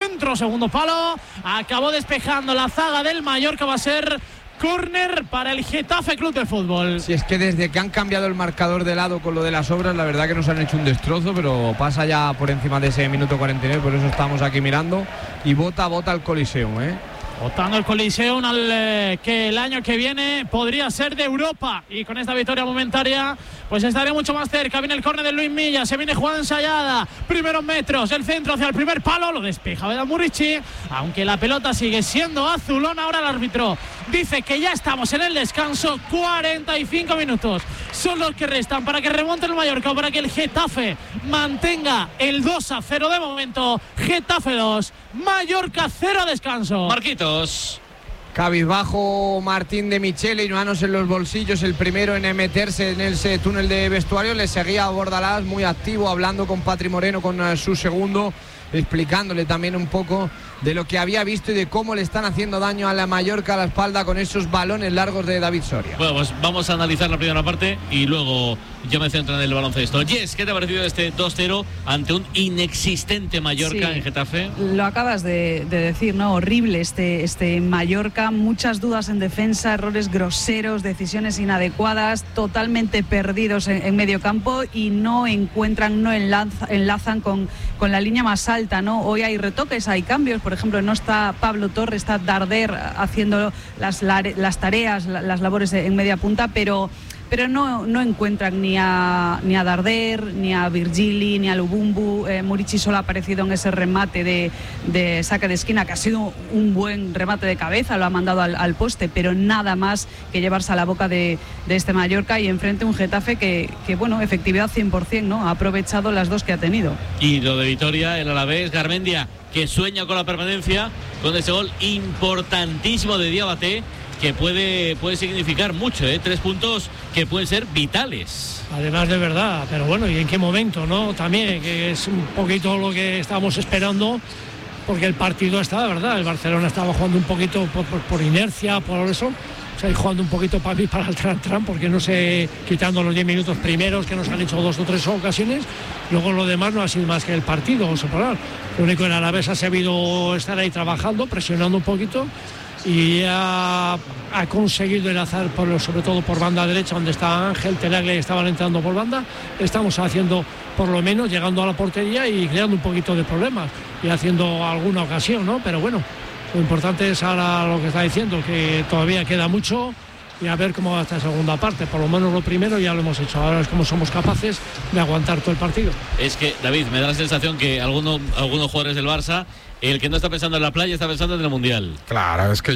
centro, segundo palo, acabó despejando la zaga del Mallorca, va a ser córner para el Getafe Club de Fútbol. Si es que desde que han cambiado el marcador de lado con lo de las obras, la verdad que nos han hecho un destrozo, pero pasa ya por encima de ese minuto 49, por eso estamos aquí mirando, y bota el Coliseum, Votando el Coliseum que el año que viene podría ser de Europa, y con esta victoria momentaria pues estaré mucho más cerca. Viene el córner de Luis Milla, se viene Juan Sayada, primeros metros, el centro hacia el primer palo, lo despeja Vedat Murici, aunque la pelota sigue siendo azulona. Ahora el árbitro dice que ya estamos en el descanso. 45 minutos son los que restan para que remonte el Mallorca, para que el Getafe mantenga el 2-0 de momento. Getafe 2, Mallorca 0, descanso. Marquitos. Cabizbajo Martín de Michele y manos en los bolsillos, el primero en meterse en ese túnel de vestuario. Le seguía a Bordalás, muy activo, hablando con Patri Moreno, con su segundo, explicándole también un poco de lo que había visto y de cómo le están haciendo daño a la Mallorca a la espalda con esos balones largos de David Soria. Bueno, pues vamos a analizar la primera parte y luego yo me centro en el baloncesto. Jess, ¿qué te ha parecido este 2-0 ante un inexistente Mallorca en Getafe? Lo acabas de decir, ¿no? Horrible este Mallorca, muchas dudas en defensa, errores groseros, decisiones inadecuadas, totalmente perdidos en medio campo y no encuentran, no enlazan con la línea más alta, ¿no? Hoy hay retoques, hay cambios. Por ejemplo, no está Pablo Torre, está Darder haciendo las tareas, las labores en media punta, pero no encuentran ni a Darder, ni a Virgili, ni a Lubumbu. Murici solo ha aparecido en ese remate de saque de esquina, que ha sido un buen remate de cabeza, lo ha mandado al poste, pero nada más que llevarse a la boca de este Mallorca, y enfrente un Getafe que bueno, efectividad 100%, ¿no? Ha aprovechado las dos que ha tenido. Y lo de Vitoria, el Alavés, Garmendia, que sueña con la permanencia, con ese gol importantísimo de Diabaté, que puede significar mucho, 3 puntos que pueden ser vitales. Además, de verdad, pero bueno, ¿y en qué momento, no? También, que es un poquito lo que estábamos esperando, porque el partido está, de verdad, el Barcelona estaba jugando un poquito por inercia, por eso, o sea, jugando un poquito para el tran, porque no sé, quitando los 10 minutos primeros que nos han hecho 2 o 3 ocasiones, luego lo demás no ha sido más que el partido, vamos a parar. Lo único, en Alavés ha sabido estar ahí trabajando, presionando un poquito, y ha conseguido enlazar sobre todo por banda derecha, donde está Ángel Tenaglia, y estaban entrando por banda. Estamos haciendo, por lo menos, llegando a la portería y creando un poquito de problemas y haciendo alguna ocasión, ¿no? Pero bueno, lo importante es ahora lo que está diciendo, que todavía queda mucho, y a ver cómo va esta segunda parte. Por lo menos lo primero ya lo hemos hecho, ahora es como somos capaces de aguantar todo el partido. Es que, David, me da la sensación que algunos jugadores del Barça, el que no está pensando en la playa está pensando en el Mundial. Claro, es que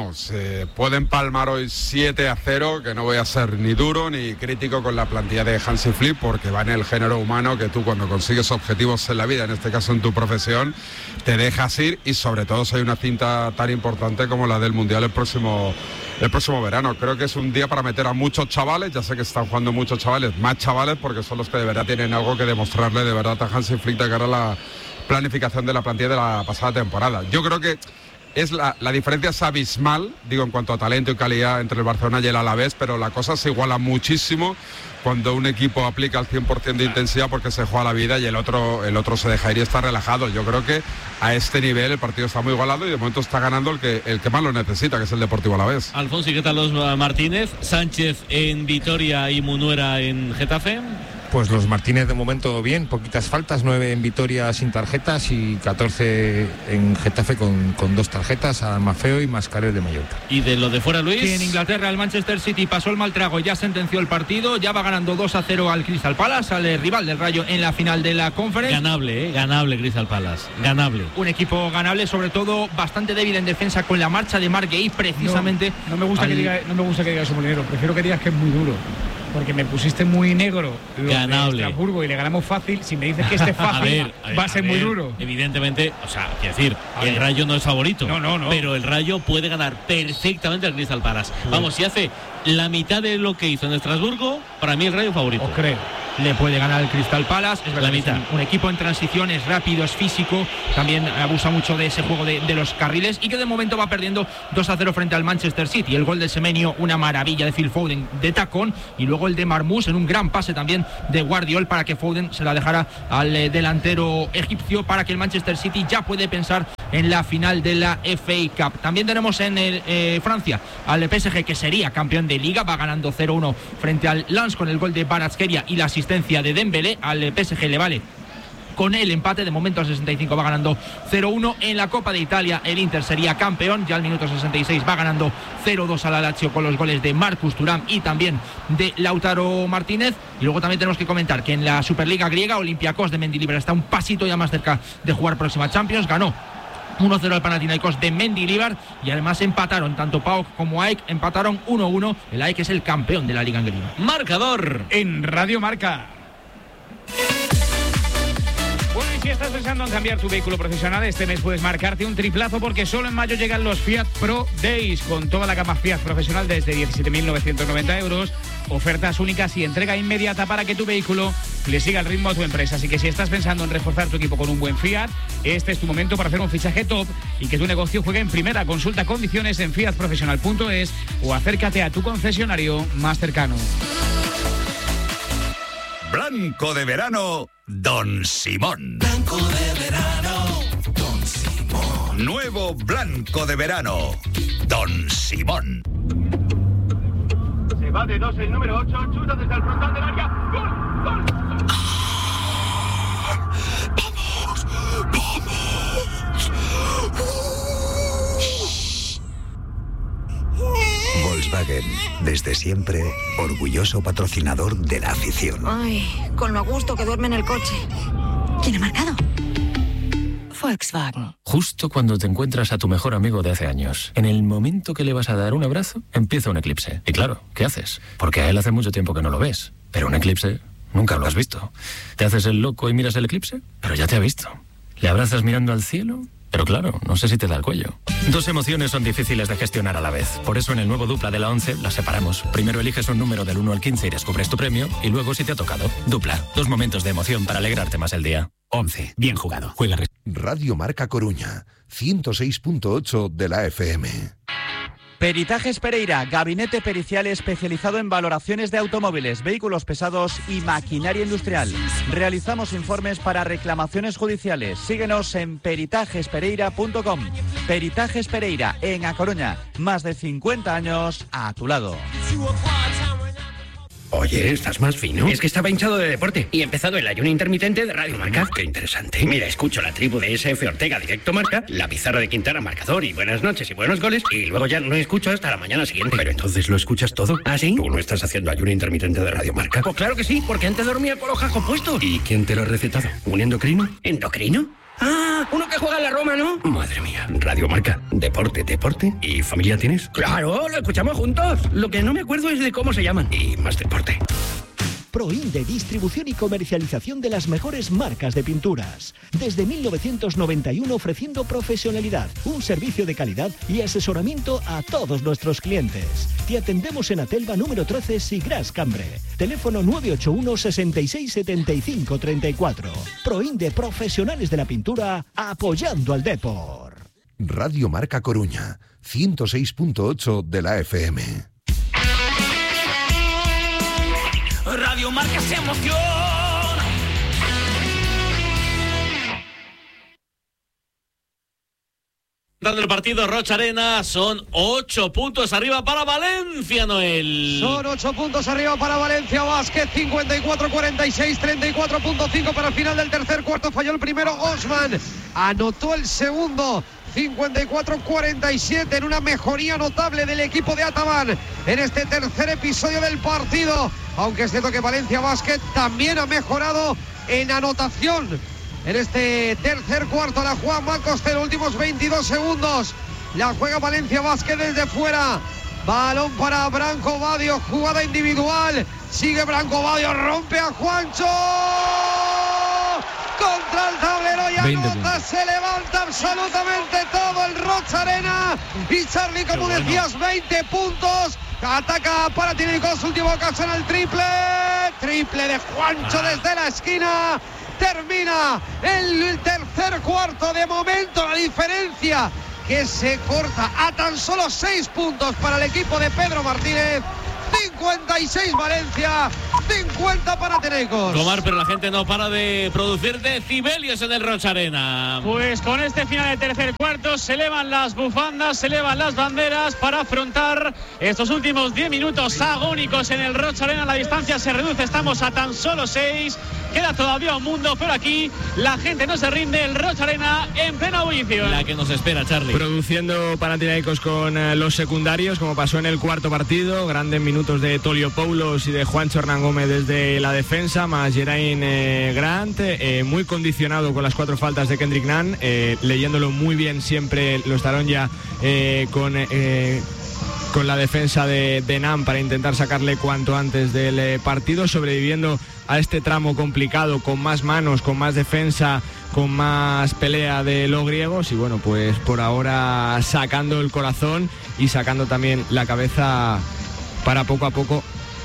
pueden palmar hoy 7-0, que no voy a ser ni duro ni crítico con la plantilla de Hansi Flick, porque va en el género humano que tú, cuando consigues objetivos en la vida, en este caso en tu profesión, te dejas ir, y sobre todo si hay una cinta tan importante como la del Mundial el próximo verano. Creo que es un día para meter a muchos chavales, ya sé que están jugando muchos chavales, más chavales, porque son los que de verdad tienen algo que demostrarle de verdad a Hansi Flick de cara a la planificación de la plantilla de la pasada temporada. Yo creo que la diferencia es abismal, digo, en cuanto a talento y calidad entre el Barcelona y el Alavés, pero la cosa se iguala muchísimo cuando un equipo aplica el 100% de intensidad porque se juega la vida, y el otro se deja ir y está relajado. Yo creo que a este nivel el partido está muy igualado, y de momento está ganando el que más lo necesita, que es el Deportivo Alavés. Alfonso, ¿y qué tal los Martínez? Sánchez en Vitoria y Munuera en Getafe. Pues los Martínez de momento bien, poquitas faltas, 9 en Vitoria sin tarjetas y 14 en Getafe con 2 tarjetas, a Mafeo y Mascarell de Mallorca. ¿Y de lo de fuera, Luis? Que en Inglaterra el Manchester City pasó el mal trago, ya sentenció el partido, ya va ganando 2-0 al Crystal Palace, al rival del Rayo en la final de la Conference. Ganable Crystal Palace, ganable. Un equipo ganable, sobre todo bastante débil en defensa con la marcha de Marc Guehi, precisamente. No me gusta que diga eso muy negro, prefiero que digas que es muy duro. Porque me pusiste muy negro lo ganable de Estrasburgo y le ganamos fácil. Si me dices que este fácil va a ser muy duro. Evidentemente, o sea, quiero decir, el Rayo no es favorito. No. Pero el Rayo puede ganar perfectamente al Crystal Palace. Sí. Vamos, si hace la mitad de lo que hizo en Estrasburgo, para mí el Rayo favorito. Os creo. Le puede ganar el Crystal Palace, es verdad, la mitad. Un equipo en transición, es rápido, es físico, también abusa mucho de ese juego de los carriles, y que de momento va perdiendo 2-0 frente al Manchester City. El gol de Semenyo, una maravilla de Phil Foden de tacón, y luego el de Marmoush en un gran pase también de Guardiol para que Foden se la dejara al delantero egipcio, para que el Manchester City ya puede pensar en la final de la FA Cup. También tenemos en Francia al PSG, que sería campeón de Liga, va ganando 0-1 frente al Lens con el gol de Kvaratskhelia y la asistencia de Dembélé. Al PSG le vale con el empate, de momento al 65 va ganando 0-1. En la Copa de Italia el Inter sería campeón, ya al minuto 66 va ganando 0-2 a la Lazio con los goles de Marcus Thuram y también de Lautaro Martínez. Y luego también tenemos que comentar que en la Superliga griega Olympiacos de Mendilibar está un pasito ya más cerca de jugar próxima Champions, ganó 1-0 al Panathinaikos de Mendilibar y además empataron tanto PAOK como AEK, empataron 1-1. El AEK es el campeón de la Liga Angelina. Marcador en Radio Marca. Bueno, y si estás pensando en cambiar tu vehículo profesional, este mes puedes marcarte un triplazo porque solo en mayo llegan los Fiat Pro Days con toda la gama Fiat profesional desde 17.990 euros. Ofertas únicas y entrega inmediata para que tu vehículo le siga el ritmo a tu empresa. Así que si estás pensando en reforzar tu equipo con un buen Fiat, este es tu momento para hacer un fichaje top y que tu negocio juegue en primera. Consulta condiciones en fiatprofesional.es o acércate a tu concesionario más cercano. Blanco de verano, Don Simón. Blanco de verano, Don Simón. Nuevo blanco de verano, Don Simón. Se va de 2 el número 8, chuta desde el frontal del área. ¡Gol! ¡Gol! ¡Vamos! Volkswagen, desde siempre, orgulloso patrocinador de la afición. Ay, con lo a gusto que duerme en el coche. ¿Quién ha marcado? Volkswagen. Justo cuando te encuentras a tu mejor amigo de hace años, en el momento que le vas a dar un abrazo, empieza un eclipse. Y claro, ¿qué haces? Porque a él hace mucho tiempo que no lo ves. Pero un eclipse nunca lo has visto. Te haces el loco y miras el eclipse, pero ya te ha visto. Le abrazas mirando al cielo, pero claro, no sé si te da el cuello. Dos emociones son difíciles de gestionar a la vez. Por eso en el nuevo Dupla de la 11 las separamos. Primero eliges un número del 1 al 15 y descubres tu premio. Y luego, si te ha tocado, Dupla. Dos momentos de emoción para alegrarte más el día. 11. Bien jugado. Juega. Radio Marca Coruña, 106.8 de la FM. Peritajes Pereira, gabinete pericial especializado en valoraciones de automóviles, vehículos pesados y maquinaria industrial. Realizamos informes para reclamaciones judiciales. Síguenos en peritajespereira.com. Peritajes Pereira, en A Coruña. Más de 50 años a tu lado. Oye, ¿estás más fino? Es que estaba hinchado de deporte y he empezado el ayuno intermitente de Radio Marca. Qué interesante. Mira, escucho la tribu de SF Ortega Directo Marca, la pizarra de Quintana Marcador y buenas noches y buenos goles, y luego ya no escucho hasta la mañana siguiente. Pero entonces lo escuchas todo. ¿Ah, sí? ¿Tú no estás haciendo ayuno intermitente de Radio Marca? Pues claro que sí, porque antes dormía con los jajos puestos. ¿Y quién te lo ha recetado? ¿Un endocrino? ¿Endocrino? Ah, uno que juega en la Roma, ¿no? Madre mía. Radio Marca. Deporte. ¿Y familia tienes? Claro, lo escuchamos juntos. Lo que no me acuerdo es de cómo se llaman. Y más deporte. Proinde, distribución y comercialización de las mejores marcas de pinturas. Desde 1991 ofreciendo profesionalidad, un servicio de calidad y asesoramiento a todos nuestros clientes. Te atendemos en Atelva número 13, Sigras Cambre. Teléfono 981 66 75 34. Proinde, profesionales de la pintura, apoyando al Depor. Radio Marca Coruña, 106.8 de la FM. Radio Marca se emociona. Dando el partido Rocha Arena, son 8 puntos arriba para Valencia, Noel. Son 8 puntos arriba para Valencia Basket, 54-46, 34.5 para el final del tercer cuarto. Falló el primero Osman, anotó el segundo. 54-47 en una mejoría notable del equipo de Ataman en este tercer episodio del partido, aunque es cierto que Valencia Basket también ha mejorado en anotación en este tercer cuarto. La juega Marcos en los últimos 22 segundos, la juega Valencia Basket desde fuera, balón para Branco Badio, jugada individual, sigue Branco Badio, rompe a Juancho contra el tablero y anota, se levanta absolutamente todo el Rocha Arena. Y Charlie, como decías, 20 puntos. Ataca para Panathinaikos, última ocasión al triple de Juancho desde la esquina. Termina el tercer cuarto. De momento la diferencia que se corta a tan solo 6 puntos para el equipo de Pedro Martínez. 56 Valencia, 50 Panathinaikos. Omar, pero la gente no para de producir decibelios en el Rocha Arena. Pues con este final de tercer cuarto se elevan las bufandas, se elevan las banderas para afrontar estos últimos 10 minutos agónicos en el Rocha Arena. La distancia se reduce, estamos a tan solo 6. Queda todavía un mundo, pero aquí la gente no se rinde. El Rocha Arena en plena ebullición. La que nos espera, Charlie. Produciendo Panathinaikos con los secundarios, como pasó en el cuarto partido. Grandes minutos de Toliopoulos y de Juancho Hernán Gómez desde la defensa, más Geraint Grant, muy condicionado con las 4 faltas de Kendrick Nunn, leyéndolo muy bien siempre los Taronja con la defensa de Nunn para intentar sacarle cuanto antes del partido, sobreviviendo a este tramo complicado, con más manos, con más defensa, con más pelea de los griegos, y bueno, pues por ahora sacando el corazón y sacando también la cabeza para poco a poco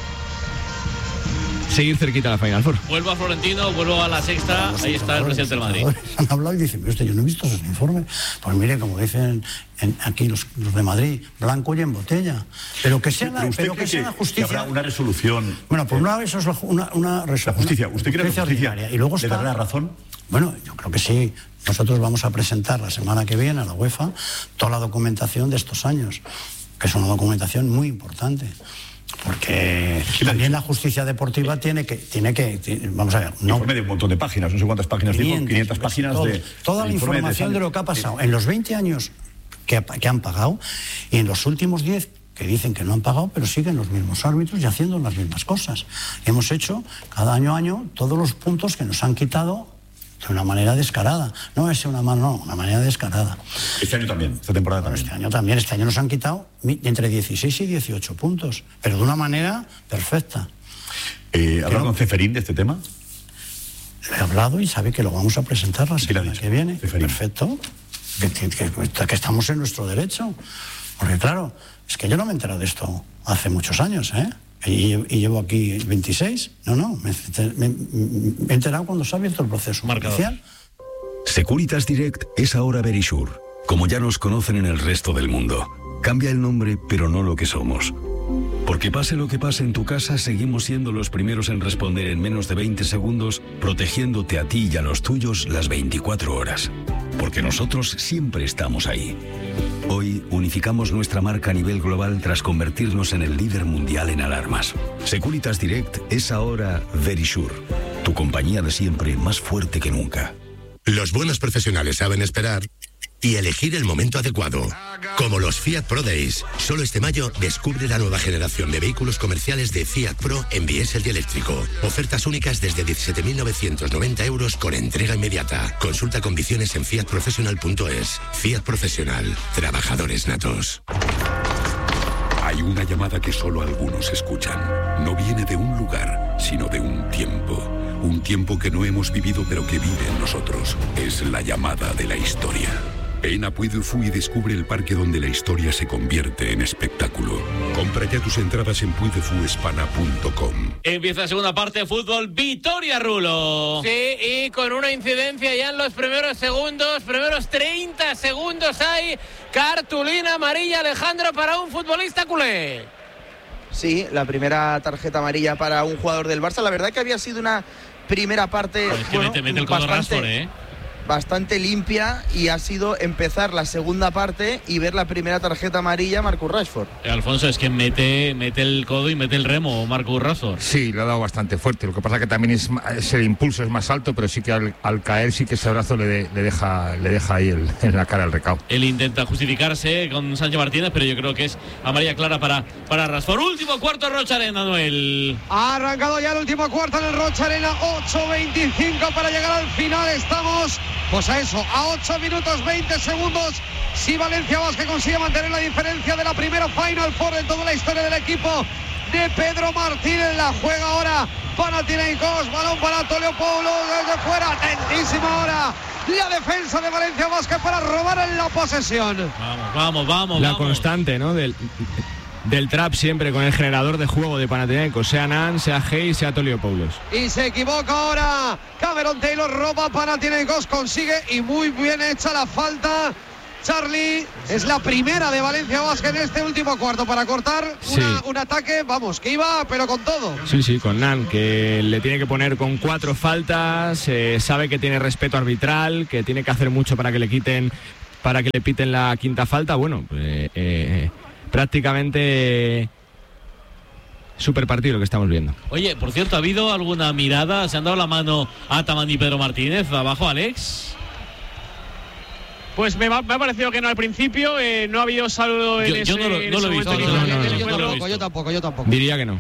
seguir cerquita a la Final Four. Vuelvo a Florentino, vuelvo a la sexta. Ahí está el presidente del Madrid. Han hablado y dicen, yo no he visto esos informes. Pues mire, como dicen aquí los de Madrid, blanco y en botella. Pero que sea la justicia. Que habrá una resolución. Bueno, por una vez eso es una resolución. La justicia. ¿Usted cree que la justicia y luego le dará la razón? Bueno, yo creo que sí. Nosotros vamos a presentar la semana que viene a la UEFA toda la documentación de estos años, que es una documentación muy importante. Porque también la justicia deportiva tiene que vamos a ver, no. Informe de un montón de páginas, no sé cuántas páginas, 500 páginas de toda la información de lo que ha pasado en los 20 años que han pagado, y en los últimos 10 que dicen que no han pagado, pero siguen los mismos árbitros y haciendo las mismas cosas. Hemos hecho cada año todos los puntos que nos han quitado de una manera descarada. No es una manera descarada. Este año también, esta temporada también. Este año nos han quitado entre 16 y 18 puntos, pero de una manera perfecta. ¿Ha hablado con Ceferín de este tema? Le he hablado y sabe que lo vamos a presentar la semana que viene. Ceferín. Perfecto. Que estamos en nuestro derecho. Porque claro, es que yo no me he enterado de esto hace muchos años, ¿eh? Y llevo aquí 26. Me he enterado cuando se ha abierto el proceso judicial. Securitas Direct es ahora Verisure, como ya nos conocen en el resto del mundo. Cambia el nombre, pero no lo que somos. Porque pase lo que pase en tu casa, seguimos siendo los primeros en responder en menos de 20 segundos, protegiéndote a ti y a los tuyos las 24 horas. Porque nosotros siempre estamos ahí. Hoy unificamos nuestra marca a nivel global tras convertirnos en el líder mundial en alarmas. Securitas Direct es ahora Verisure, tu compañía de siempre más fuerte que nunca. Los buenos profesionales saben esperar y elegir el momento adecuado. Como los Fiat Pro Days. Solo este mayo descubre la nueva generación de vehículos comerciales de Fiat Pro en diésel y eléctrico. Ofertas únicas desde 17.990 euros con entrega inmediata. Consulta condiciones en fiatprofessional.es. Fiat Professional. Trabajadores natos. Hay una llamada que solo algunos escuchan. No viene de un lugar, sino de un tiempo. Un tiempo que no hemos vivido pero que vive en nosotros. Es la llamada de la historia. Ven a Puy du Fou y descubre el parque donde la historia se convierte en espectáculo. Compra ya tus entradas en puydefouespana.com. Empieza la segunda parte de fútbol. Vitoria, Rulo. Sí, y con una incidencia ya en los primeros 30 segundos hay cartulina amarilla, Alejandro, para un futbolista culé. Sí, la primera tarjeta amarilla para un jugador del Barça. La verdad que había sido una primera parte mete el codo Rashford, bastante limpia, y ha sido empezar la segunda parte y ver la primera tarjeta amarilla a Marcus Rashford. Alfonso, es que mete el codo y mete el remo Marcus Rashford. Sí, le ha dado bastante fuerte. Lo que pasa que también es el impulso es más alto, pero sí que al caer sí que ese brazo le deja ahí en la cara el recao. Él intenta justificarse con Sánchez Martínez, pero yo creo que es amarilla clara para Rashford. Último cuarto Rocha Arena, Noel. Ha arrancado ya el último cuarto en el Rocha Arena. 8:25 para llegar al final. Estamos pues a eso, a 8 minutos 20 segundos. Si Valencia Basket consigue mantener la diferencia de la primera Final Four en toda la historia del equipo de Pedro Martínez. La juega ahora Panathinaikos, balón para Toliopoulos desde fuera, atentísima ahora la defensa de Valencia Basket para robar en la posesión. Vamos. La constante, ¿no? Del trap siempre con el generador de juego de Panathinaikos, sea Nunn, sea Hayes, sea Toliopoulos. Y se equivoca ahora Cameron Taylor, roba Panathinaikos, consigue, y muy bien hecha la falta Charlie, es la primera de Valencia Basket en este último cuarto para cortar un ataque, vamos, que iba pero con todo. Sí, con Nan, que le tiene que poner con 4 faltas, sabe que tiene respeto arbitral, que tiene que hacer mucho para que le piten la quinta falta. Bueno, prácticamente super partido lo que estamos viendo. Oye, por cierto, ¿ha habido alguna mirada? ¿Se han dado la mano Ataman y Pedro Martínez abajo, Alex? Pues me ha parecido que no al principio, no ha habido saludo en yo no lo he visto. Yo tampoco. Diría que no.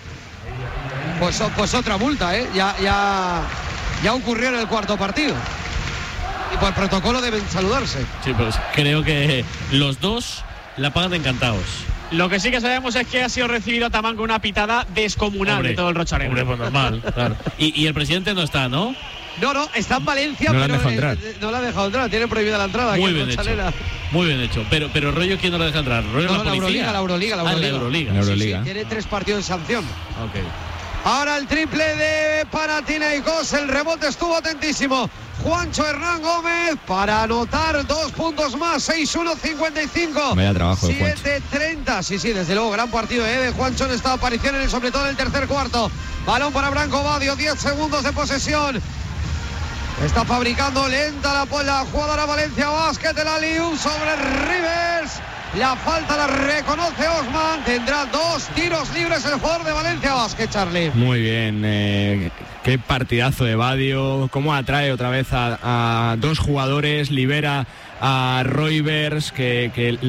Pues otra multa, ya ocurrió en el cuarto partido. Y por protocolo deben saludarse. Sí, pues creo que los dos la pagan encantados. Lo que sí que sabemos es que ha sido recibido Ataman con una pitada descomunal de todo el Rocharen. Hombre, pues normal, claro. Y el presidente no está, ¿no? No, está en Valencia, no pero no la ha dejado entrar, tiene prohibida la entrada. Muy bien hecho. Pero rollo, ¿quién no la deja entrar? ¿Rollo la policía? La Euroliga. Sí, tiene 3 partidos de sanción. Okay. Ahora el triple de Panathinaikos, el rebote estuvo atentísimo. Juancho Hernán Gómez para anotar 2 puntos más, 6-1-55. Vaya trabajo de Juancho. 7-30. Sí, desde luego, gran partido de Juancho en esta aparición, sobre todo en el tercer cuarto. Balón para Branco Badio, 10 segundos de posesión. Está fabricando lenta la jugadora Valencia Basket, el alley-oop sobre Rivers. La falta la reconoce Osman. Tendrá 2 tiros libres el jugador de Valencia Basket, Charlie. Muy bien, qué partidazo de Badio. Cómo atrae otra vez a 2 jugadores. Libera a Rivers que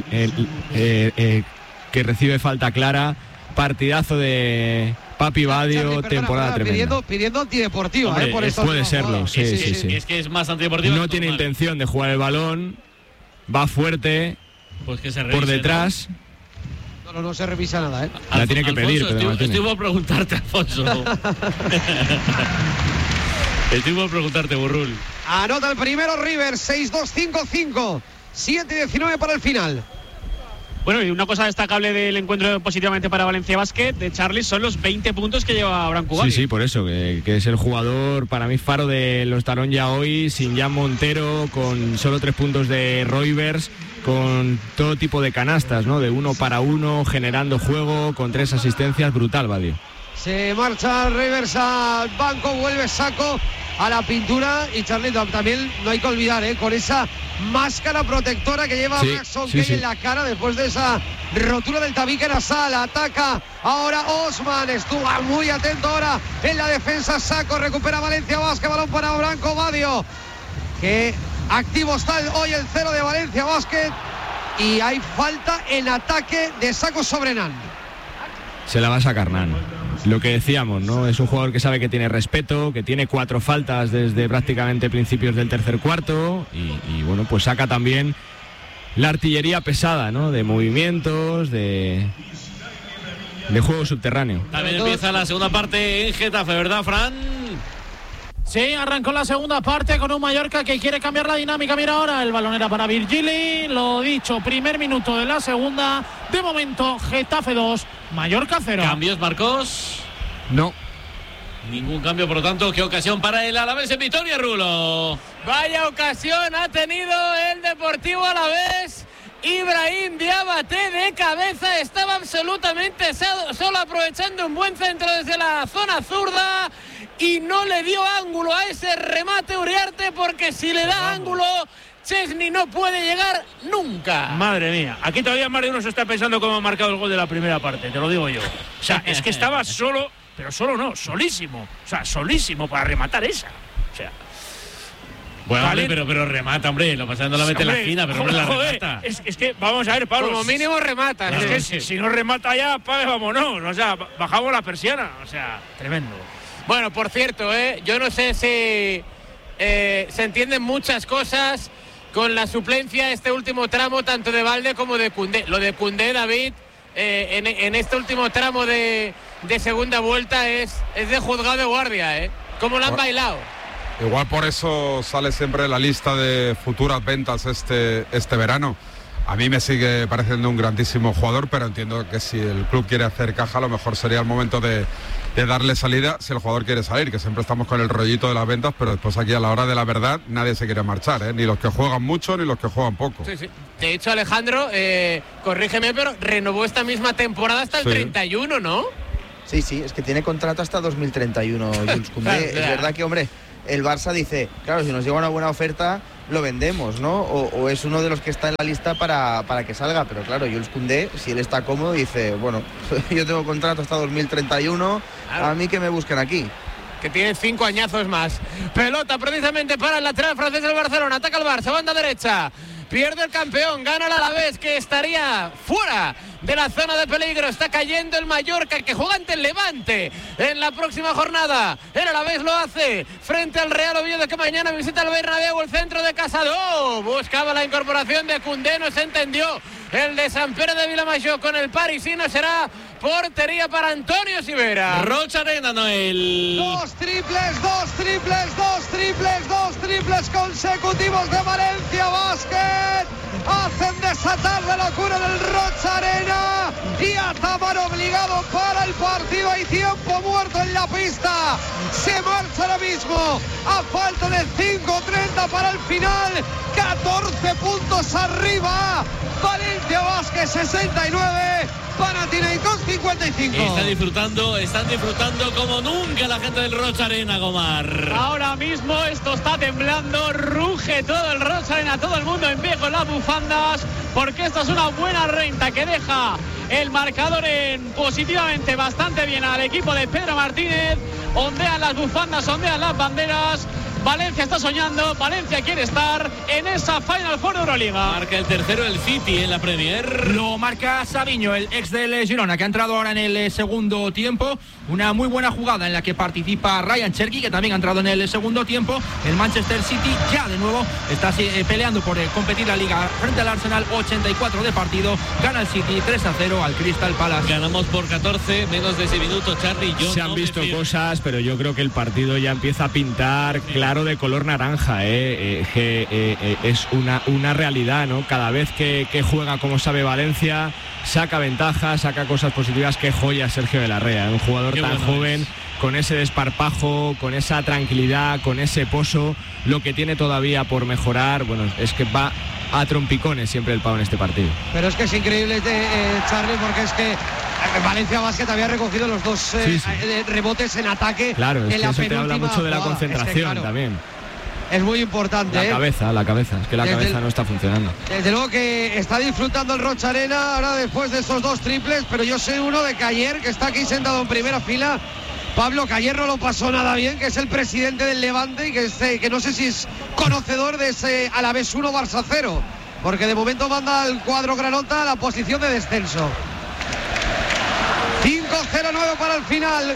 recibe falta clara. Partidazo de Papi Badio, temporada tremenda. Pidiendo antideportiva. Hombre, por eso puede serlo, sí. Es que es más antideportiva. No tiene intención de jugar el balón, va fuerte, pues que se revise, por detrás. No se revisa nada, La tiene que pedir, pero estoy por preguntarte, Alfonso. Estoy por preguntarte, Burrul. Anota el primero Rivers, 6-2-5-5. 7-19 para el final. Bueno, y una cosa destacable del encuentro positivamente para Valencia Basket de Charlie son los 20 puntos que lleva Branco Badio. Sí, por eso, que es el jugador para mí faro de los Talón ya hoy, sin Jan Montero, con solo 3 puntos de Rivers, con todo tipo de canastas, ¿no? De 1 para 1, generando juego, con 3 asistencias, brutal Badio. Se marcha Rivers al banco, vuelve Saco a la pintura y Charlito también no hay que olvidar, con esa máscara protectora que lleva Braxton Key en la cara después de esa rotura del tabique nasal. Ataca ahora Osman, estuvo muy atento ahora en la defensa. Saco, recupera Valencia Basket, balón para Branco Badio, que activo está hoy el 0 de Valencia Basket y hay falta en ataque de Saco sobre Nan. Se la va a sacar Nan. Lo que decíamos, ¿no? Es un jugador que sabe que tiene respeto, que tiene 4 faltas desde prácticamente principios del tercer cuarto y bueno, pues saca también la artillería pesada, ¿no? De movimientos, de juego subterráneo. También empieza la segunda parte en Getafe, ¿verdad, Fran? Sí, arrancó la segunda parte con un Mallorca que quiere cambiar la dinámica. Mira ahora, el balón era para Virgili. Lo dicho, primer minuto de la segunda. De momento, Getafe 2, Mallorca 0. ¿Cambios, Marcos? No. Ningún cambio, por lo tanto, ¿qué ocasión para el Alavés en victoria, Rulo? Vaya ocasión ha tenido el Deportivo Alavés. Ibrahim Diabaté de cabeza estaba absolutamente solo, aprovechando un buen centro desde la zona zurda y no le dio ángulo a ese remate Uriarte, porque si le da ángulo Chesney no puede llegar nunca. Madre mía, aquí todavía más de uno se está pensando cómo ha marcado el gol de la primera parte, te lo digo yo. O sea, es que estaba solo, pero solo no, solísimo. O sea, solísimo para rematar esa. O sea... Bueno, vale. Hombre, pero remata, hombre, lo pasando la mete en la esquina, pero hombre, la remata. Es que, vamos a ver, Pablo. Como mínimo remata. Claro, es que si no remata ya, pague, vámonos. O sea, bajamos la persiana. O sea, tremendo. Bueno, por cierto, yo no sé si se entienden muchas cosas con la suplencia este último tramo, tanto de Valde como de Koundé. Lo de Koundé, David, en este último tramo de segunda vuelta es de juzgado de guardia, ¿Cómo lo han bailado? Igual por eso sale siempre en la lista de futuras ventas este verano. A mí me sigue pareciendo un grandísimo jugador, pero entiendo que si el club quiere hacer caja, a lo mejor sería el momento de darle salida si el jugador quiere salir, que siempre estamos con el rollito de las ventas, pero después aquí a la hora de la verdad nadie se quiere marchar, ni los que juegan mucho ni los que juegan poco. Sí, sí. De hecho, Alejandro, corrígeme, pero renovó esta misma temporada hasta el 31, ¿no? Sí, es que tiene contrato hasta 2031, Jules Koundé. Claro. Es verdad que, hombre, el Barça dice, claro, si nos llega una buena oferta, lo vendemos, ¿no? O es uno de los que está en la lista para que salga, pero claro, Jules Koundé, si él está cómodo, dice, bueno, yo tengo contrato hasta 2031, a mí que me busquen aquí. Que tiene 5 añazos más. Pelota precisamente para el lateral francés del Barcelona. Ataca el Barça, banda derecha. Pierde el campeón, gana el Alavés, que estaría fuera de la zona de peligro. Está cayendo el Mallorca, que juega ante el Levante en la próxima jornada. El Alavés lo hace frente al Real Oviedo, que mañana visita el Bernabéu, el centro de Casado. Buscaba la incorporación de Koundé, no se entendió. El de Sant Pere de Vilamajor con el parisino será portería para Antonio Sivera. Rocha Arena, Noel. Dos triples consecutivos de Valencia Basket. Hacen desatar la locura del Rocha Arena y Ataman obligado para el partido. Hay tiempo muerto en la pista. Se marcha ahora mismo a falta de 5:30 para el final. 14 puntos arriba. Valencia Basket 69. Panathinaikos 55. Están disfrutando como nunca la gente del Rocha Arena, Gomar. Ahora mismo esto está temblando, ruge todo el Rocha Arena, todo el mundo en pie con las bufandas, porque esta es una buena renta que deja el marcador en positivamente bastante bien al equipo de Pedro Martínez. Ondean las bufandas, ondean las banderas. Valencia está soñando, Valencia quiere estar en esa Final Four de Euroliga. Marca el tercero el City en la Premier. Lo marca Savinho, el ex del Girona, que ha entrado ahora en el segundo tiempo. Una muy buena jugada en la que participa Ryan Cherky, que también ha entrado en el segundo tiempo. El Manchester City ya de nuevo está peleando por competir la Liga frente al Arsenal. 84 de partido, gana el City 3-0 al Crystal Palace. Ganamos por 14, menos de 6 minutos, Charlie. Se han visto cosas, pero yo creo que el partido ya empieza a pintar claro de color naranja, es una realidad, ¿no? Cada vez que juega como sabe Valencia, saca ventajas, saca cosas positivas. Qué joya Sergio de la Rea, un jugador tan joven, con ese desparpajo, con esa tranquilidad, con ese pozo. Lo que tiene todavía por mejorar, bueno, es que va a trompicones siempre el pavo en este partido. Pero es que es increíble, Charlie, porque es que Valencia Basket había recogido los dos rebotes en ataque. Claro, es en que la eso te habla mucho de la jugada. concentración, es que, claro, también. Es muy importante. La cabeza, es que la cabeza no está funcionando. Desde luego que está disfrutando el Rocha Arena ahora después de esos dos triples, pero yo sé uno de que ayer, que está aquí sentado en primera fila, Pablo, que ayer no lo pasó nada bien, que es el presidente del Levante y que no sé si es conocedor de ese Alavés 1 Barça 0, porque de momento manda al cuadro granota a la posición de descenso. 5-0-9 para el final,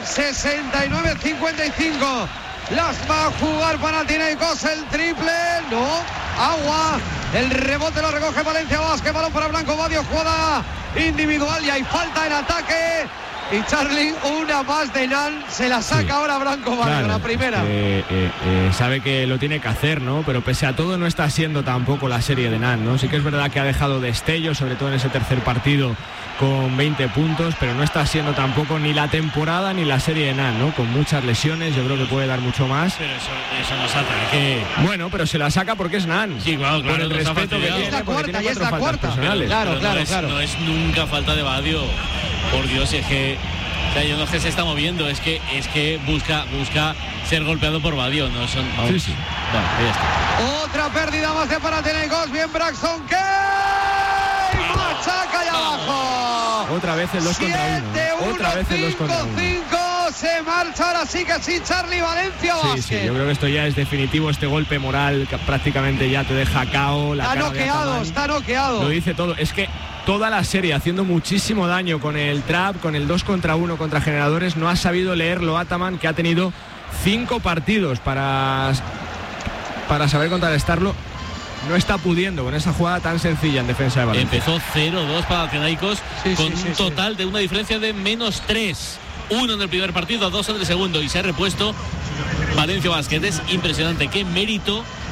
69-55. Las va a jugar Panathinaikos, el triple, no, agua, el rebote lo recoge Valencia Basket, balón para Blanco Badio, jugada individual y hay falta en ataque. Y Charlie, una más de Nan, se la saca ahora Blanco Badio, claro, la primera. Sabe que lo tiene que hacer, ¿no? Pero pese a todo no está siendo tampoco la serie de Nan, ¿no? Sí que es verdad que ha dejado destellos, sobre todo en ese tercer partido, con 20 puntos, pero no está siendo tampoco ni la temporada ni la serie de Nan, ¿no? Con muchas lesiones, yo creo que puede dar mucho más. Pero eso no saca, que... Bueno, pero se la saca porque es Nan. Sí, claro, por el respeto que tiene, es la cuarta, tiene ya es la cuarta. Claro. No es nunca falta de Badio. Por Dios, es que... O sea, yo no es que se está moviendo, es que busca ser golpeado por Badio, no son... Sí, sí. Bueno, ya está. Otra pérdida más de Panathinaikos, bien Braxton Kay, machaca allá abajo. Otra vez el 2 contra 1. Otra vez el 2 contra 1. 5-5, se marcha ahora sí que sí Charlie Valencia Basket. Sí, yo creo que esto ya es definitivo, este golpe moral que prácticamente ya te deja KO. Está noqueado. Lo dice todo, es que toda la serie haciendo muchísimo daño con el trap, con el 2 contra 1 contra generadores, no ha sabido leerlo Ataman, que ha tenido 5 partidos para saber contrarrestarlo. No está pudiendo con esa jugada tan sencilla en defensa de Valencia. Empezó 0-2 para Panathinaikos con un total de una diferencia de -3. 1 en el primer partido, 2 en el segundo, y se ha repuesto Valencia Basket. Es impresionante, qué mérito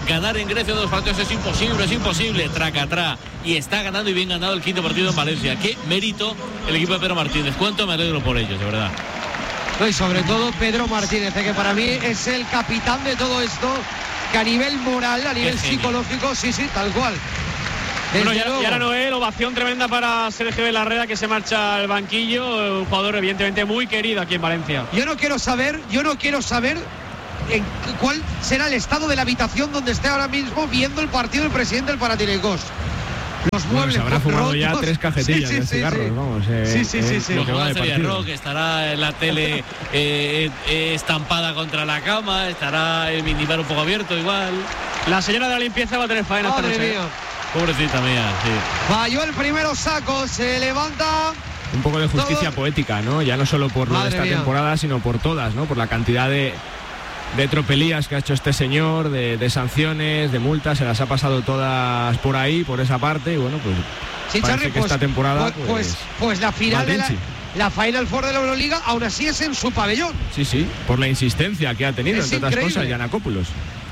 ganar en Grecia 2 partidos es imposible, tracatrá, y está ganando y bien ganado el quinto partido en Valencia. Qué mérito el equipo de Pedro Martínez, cuánto me alegro por ellos, de verdad. No, y sobre todo Pedro Martínez, que para mí es el capitán de todo esto, que a nivel moral, a nivel psicológico, sí, tal cual. Bueno, y ahora Noel, ovación tremenda para Sergio de la Reda, que se marcha al banquillo, un jugador evidentemente muy querido aquí en Valencia. Yo no quiero saber cuál será el estado de la habitación donde esté ahora mismo viendo el partido el presidente del Panathinaikos. Los muebles se habrá fumado rotos. Ya 3 cajetillas de cigarros, vamos. Sí. Lo que va a Rock, estará en la tele estampada contra la cama, estará el minibar un poco abierto igual. La señora de la limpieza va a tener faena esta noche. Pobrecita mía, sí. Falló el primero saco, se levanta. Un poco de justicia poética, ¿no? Ya no solo por lo de esta temporada, sino por todas, ¿no? Por la cantidad de tropelías que ha hecho este señor, de sanciones, de multas, se las ha pasado todas por ahí, por esa parte, y bueno, pues sí, parece Charly, que esta temporada pues la final de la Final Four de la Euroliga aún así es en su pabellón. Sí, por la insistencia que ha tenido, entre otras cosas, Giannakopoulos.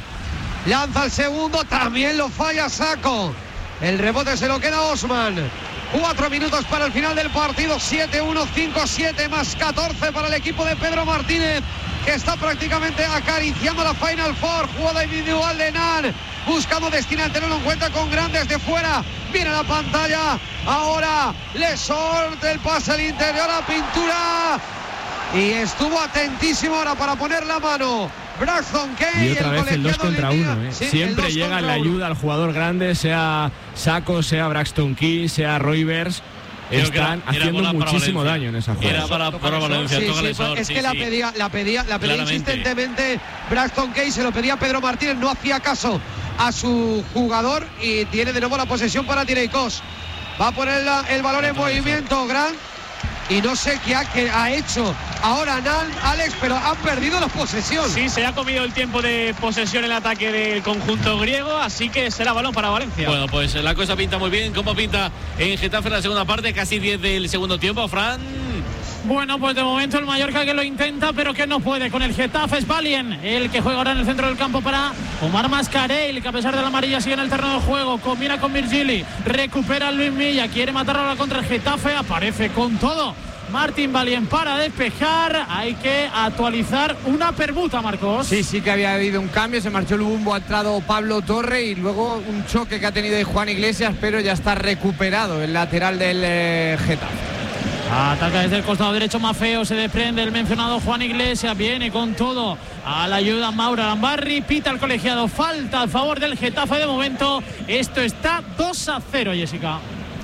Lanza el segundo, también lo falla Sacco. El rebote se lo queda Osman. 4 minutos para el final del partido. 7-1, 5-7 más 14 para el equipo de Pedro Martínez, que está prácticamente acariciando la Final Four. Jugada individual de Nan, buscando destinante, no lo encuentra, con Grandes de fuera. Viene la pantalla. Ahora le sorte el pase al interior a Pintura. Y estuvo atentísimo ahora para poner la mano Braxton Kay. Y otra vez el 2 contra 1. Sí, siempre llega la ayuda al jugador grande, sea Sacco, sea Braxton Key, sea Roivers. Están haciendo muchísimo daño en esa jugada. Era para Valencia. Es que la pedía insistentemente Braxton Kay, se lo pedía Pedro Martínez, no hacía caso a su jugador y tiene de nuevo la posesión para Panathinaikos. Va a poner el balón en movimiento, Grant. Y no sé qué ha hecho ahora Nan, Alex, pero han perdido la posesión. Sí, se ha comido el tiempo de posesión en el ataque del conjunto griego, así que será balón para Valencia. Bueno, pues la cosa pinta muy bien. ¿Cómo pinta en Getafe en la segunda parte? Casi 10 del segundo tiempo, Fran. Bueno, pues de momento el Mallorca que lo intenta, pero que no puede. Con el Getafe es Valien, el que juega ahora en el centro del campo para Omar Mascarell, que a pesar de la amarilla sigue en el terreno de juego. Combina con Virgili, recupera a Luis Milla, quiere matarlo ahora contra el Getafe, aparece con todo Martín Valien para despejar. Hay que actualizar una permuta, Marcos. Sí que había habido un cambio, se marchó el Bumbo, ha entrado Pablo Torre y luego un choque que ha tenido Juan Iglesias, pero ya está recuperado el lateral del Getafe. Ataca desde el costado derecho Maffeo, se desprende el mencionado Juan Iglesias, viene con todo a la ayuda Mauro Arambarri, pita el colegiado, falta a favor del Getafe. De momento esto está 2-0, Jessica.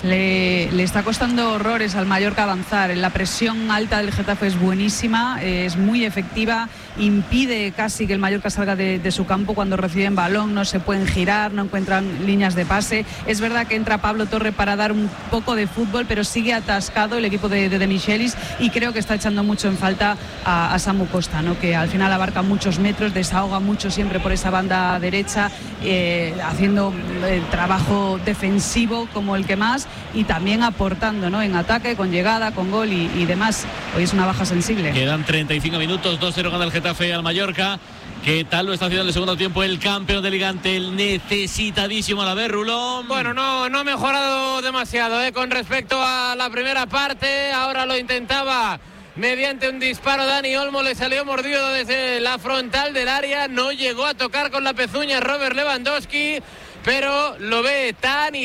Le está costando horrores al Mallorca avanzar. La presión alta del Getafe es buenísima, es muy efectiva, impide casi que el Mallorca salga de su campo cuando reciben balón, no se pueden girar, no encuentran líneas de pase. Es verdad que entra Pablo Torre para dar un poco de fútbol, pero sigue atascado el equipo de Michelis, y creo que está echando mucho en falta a Samu Costa, ¿no? Que al final abarca muchos metros, desahoga mucho siempre por esa banda derecha, haciendo trabajo defensivo como el que más, y también aportando, ¿no? En ataque, con llegada, con gol y demás. Hoy es una baja sensible. Quedan 35 minutos, 2-0 gana el Getafe al Mallorca. ¿Qué tal lo está haciendo en el segundo tiempo el campeón de Liga ante el necesitadísimo Alavés, Rulón? Bueno, no ha mejorado demasiado con respecto a la primera parte. Ahora lo intentaba mediante un disparo Dani Olmo, le salió mordido desde la frontal del área, no llegó a tocar con la pezuña Robert Lewandowski, pero lo ve tan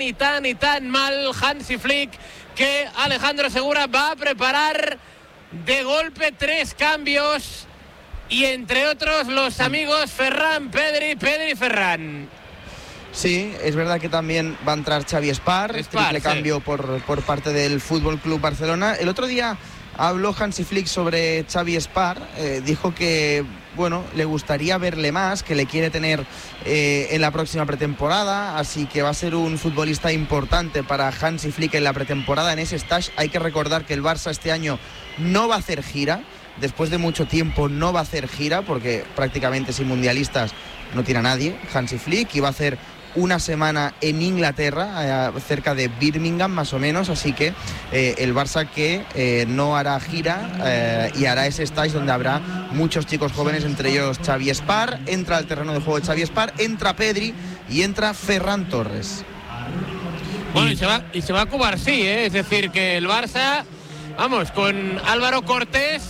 mal Hansi Flick, que Alejandro Segura va a preparar de golpe 3 cambios, y entre otros los amigos Ferran, Pedri Ferran. Sí, es verdad que también va a entrar Xavi Espar, triple cambio por parte del Fútbol Club Barcelona. El otro día habló Hansi Flick sobre Xavi Espar, dijo que bueno, le gustaría verle más, que le quiere tener en la próxima pretemporada, así que va a ser un futbolista importante para Hansi Flick en la pretemporada, en ese stage. Hay que recordar que el Barça este año no va a hacer gira, después de mucho tiempo no va a hacer gira, porque prácticamente sin mundialistas no tiene a nadie Hansi Flick, y va a hacer una semana en Inglaterra, cerca de Birmingham más o menos, así que el Barça que no hará gira y hará ese stage donde habrá muchos chicos jóvenes, entre ellos Xavi Espar. Entra al terreno de juego de Xavi Espar, entra Pedri y entra Ferran Torres. Bueno, y se va a Cubarsí, es decir, que el Barça, vamos, con Álvaro Cortés,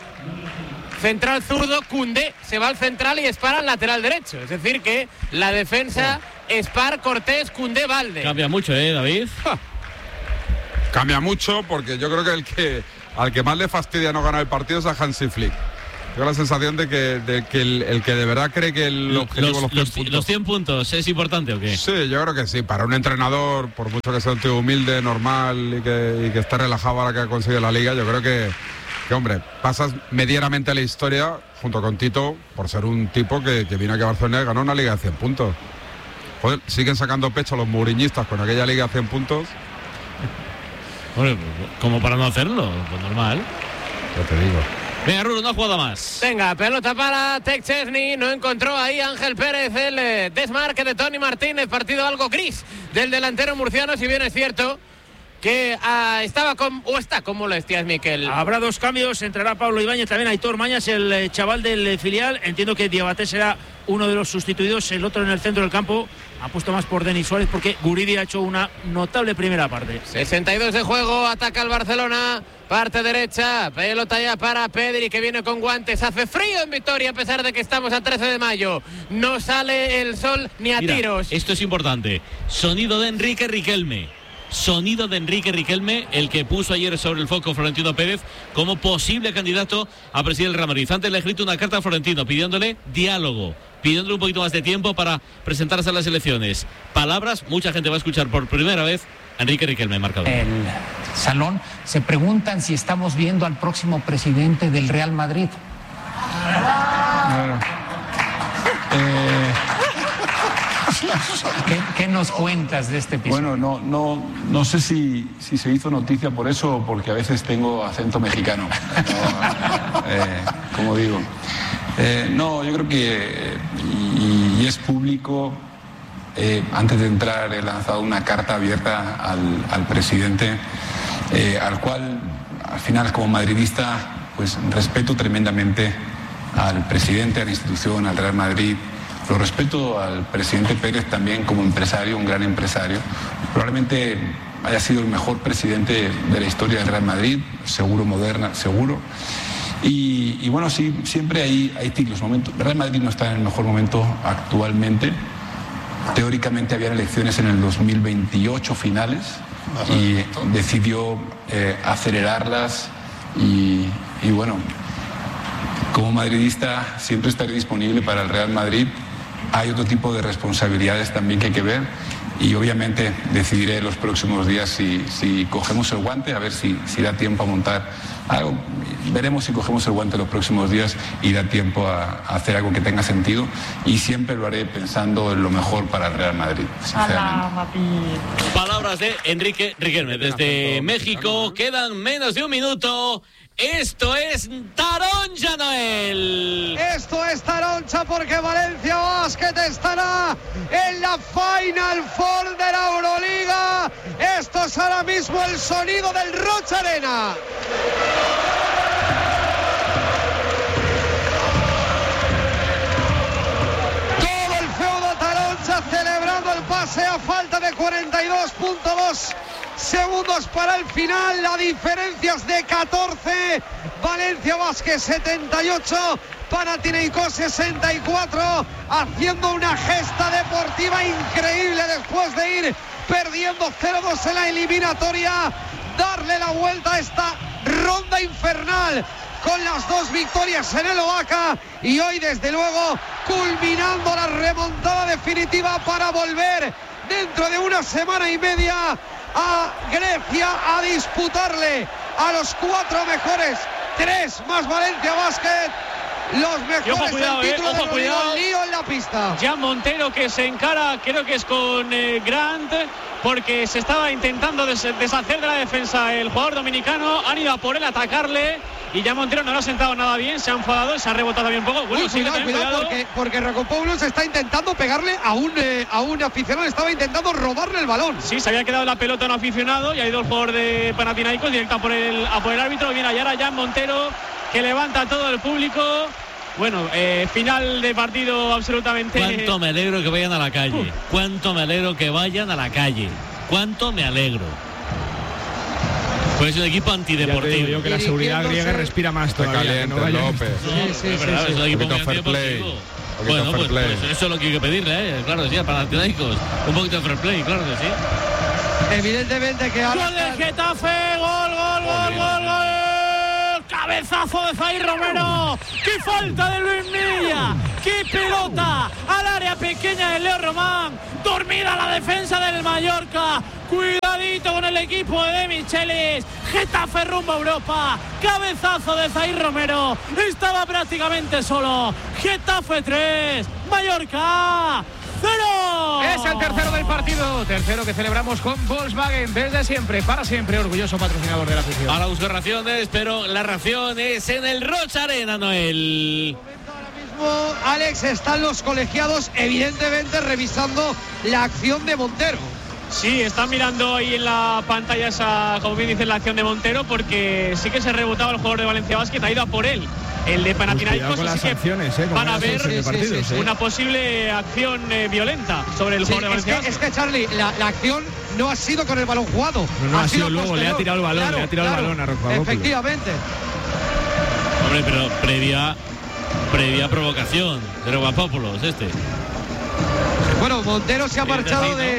central zurdo, Koundé se va al central y Espar al lateral derecho. Es decir, que la defensa, Espar, Cortés, Koundé, Valde. Cambia mucho, David. Cambia mucho, porque yo creo que al que más le fastidia no ganar el partido es a Hansi Flick. Tengo la sensación de que el que de verdad cree que el objetivo los 100 puntos es importante, ¿o qué? Sí, yo creo que sí. Para un entrenador, por mucho que sea un tío humilde, normal y que esté relajado ahora que ha conseguido la Liga, yo creo que hombre, pasas medianamente la historia junto con Tito por ser un tipo que vino aquí a Barcelona y ganó una Liga de 100 puntos. Joder, siguen sacando pecho los muriñistas con aquella Liga de 100 puntos. Bueno, como para no hacerlo, pues normal. Yo te digo. Venga, Rulo, una jugada más. Venga, pelota para Tec Chesney. No encontró ahí Ángel Pérez el desmarque de Toni Martínez. Partido algo gris del delantero murciano, si bien es cierto que está como lo decías, Miquel. Habrá dos cambios, entrará Pablo Ibáñez, también Aitor Mañas, el chaval del filial. Entiendo que Diabaté será uno de los sustituidos, el otro en el centro del campo. Ha puesto más por Denis Suárez porque Guridi ha hecho una notable primera parte. 62 de juego, ataca el Barcelona, parte derecha, pelota ya para Pedri que viene con guantes. Hace frío en Vitoria a pesar de que estamos a 13 de mayo. No sale el sol ni a tiros. Esto es importante. Sonido de Enrique Riquelme. Sonido de Enrique Riquelme, el que puso ayer sobre el foco Florentino Pérez como posible candidato a presidir el Real Madrid. Antes le ha escrito una carta a Florentino pidiéndole diálogo, pidiéndole un poquito más de tiempo para presentarse a las elecciones. Palabras, mucha gente va a escuchar por primera vez a Enrique Riquelme, marcador. El salón se preguntan si estamos viendo al próximo presidente del Real Madrid. Bueno, ¿Qué nos cuentas de este episodio? Bueno, no sé si se hizo noticia por eso o porque a veces tengo acento mexicano. Como digo. No, yo creo que, y es público, antes de entrar he lanzado una carta abierta al presidente, al cual, al final, como madridista, pues respeto tremendamente al presidente, a la institución, al Real Madrid. Lo respeto al presidente Pérez también como empresario, un gran empresario. Probablemente haya sido el mejor presidente de la historia del Real Madrid, seguro, moderna, seguro. Y bueno, sí, siempre hay ciclos, momentos. El Real Madrid no está en el mejor momento actualmente. Teóricamente habían elecciones en el 2028 finales y decidió acelerarlas y bueno, como madridista siempre estaré disponible para el Real Madrid. Hay otro tipo de responsabilidades también que hay que ver y obviamente decidiré los próximos días si cogemos el guante, a ver si da tiempo a montar algo. Veremos si cogemos el guante los próximos días y da tiempo a hacer algo que tenga sentido y siempre lo haré pensando en lo mejor para el Real Madrid, sinceramente. Palabras de Enrique Riquelme desde México. Quedan menos de un minuto. Esto es Taronja, Noel. Esto es Taronja porque Valencia Basket estará en la Final Four de la Euroliga. Esto es ahora mismo el sonido del Rocha Arena. Todo el feudo Taronja celebrando el pase a falta de 42.2 segundos para el final. La diferencia es de 14. Valencia Basket 78, Panathinaikos 64, haciendo una gesta deportiva increíble después de ir perdiendo 0-2 en la eliminatoria, darle la vuelta a esta ronda infernal con las dos victorias en el Oaxaca y hoy desde luego culminando la remontada definitiva para volver dentro de una semana y media a Grecia a disputarle a los cuatro mejores, tres más Valencia Basket, los mejores cuidado, del título ojo, de lío en la pista. Jan Montero que se encara, creo que es con Grant, porque se estaba intentando deshacer de la defensa el jugador dominicano. Han ido a por él, a atacarle y ya Montero no lo ha sentado nada bien, se ha enfadado, se ha rebotado bien un poco. Bueno, cuidado, porque Racopoulos está intentando pegarle a un aficionado, estaba intentando robarle el balón. Sí, se había quedado la pelota a un aficionado y ha ido el jugador de Panathinaikos directo a por el árbitro. Viene ahora ya Montero, que levanta a todo el público. Bueno, final de partido absolutamente. Cuánto me alegro que vayan a la calle. Cuánto me alegro que vayan a la calle. Cuánto me alegro. Pues es un equipo antideportivo. Ya te digo que la seguridad griega respira más todavía. Caliente, López. Sí, es verdad, es un equipo muy fair play. Bueno, pues eso es lo que hay que pedirle, claro que sí, para Panathinaikos. Un poquito de fair play, claro que sí. Evidentemente que ahora. ¡Gol del Getafe! ¡Gol! ¡Cabezazo de Zaire Romero! ¡Qué falta de Luis Milla! ¡Qué pelota al área pequeña de Leo Román! ¡Dormida la defensa del Mallorca! ¡Cuidadito con el equipo de Michelis! ¡Getafe rumbo a Europa! ¡Cabezazo de Zaire Romero! ¡Estaba prácticamente solo! ¡Getafe 3! ¡Mallorca 0! Es el tercero del partido, tercero que celebramos con Volkswagen desde siempre, para siempre, orgulloso patrocinador de la afición. Ahora busco raciones, pero la ración es en el Rocha Arena, Noel. Alex, están los colegiados evidentemente revisando la acción de Montero. Sí, están mirando ahí en la pantalla esa, como bien dice, la acción de Montero, porque sí que se rebotaba el jugador de Valencia Basket, ha ido a por él. El de Panathinaikos, con las sanciones, van a ver una posible acción violenta sobre el jugador de Valencia Basket. Es que Charlie, la acción no ha sido con el balón jugado. No ha sido luego, le ha tirado el balón, le ha tirado el balón a Rocabópoulou. Efectivamente. Hombre, pero previa provocación de Rocabópoulou, Bueno, Montero se ha marchado de.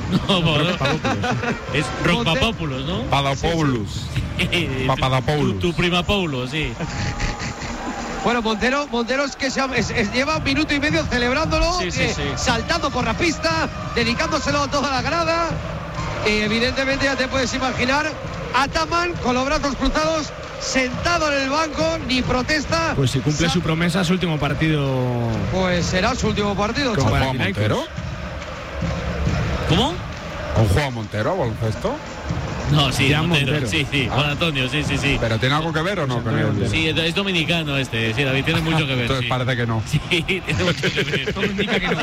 Es Rocabópoulou, ¿no? Papadopoulos. Tu prima Paulo, sí. Bueno, Montero es que lleva un minuto y medio celebrándolo, saltando por la pista, dedicándoselo a toda la grada. Y evidentemente ya te puedes imaginar, Ataman con los brazos cruzados, sentado en el banco, ni protesta. Pues si cumple su promesa, su último partido. Pues será su último partido. ¿Con Juan Montero? ¿Cómo? ¿Con Juan Montero a baloncesto? No, sí, Montero. Sí, Juan Antonio, sí. ¿Pero tiene algo que ver o no con él? Sí, es dominicano sí, David, tiene mucho que ver. Entonces parece que no. Sí, tiene mucho que ver. Todo indica que no.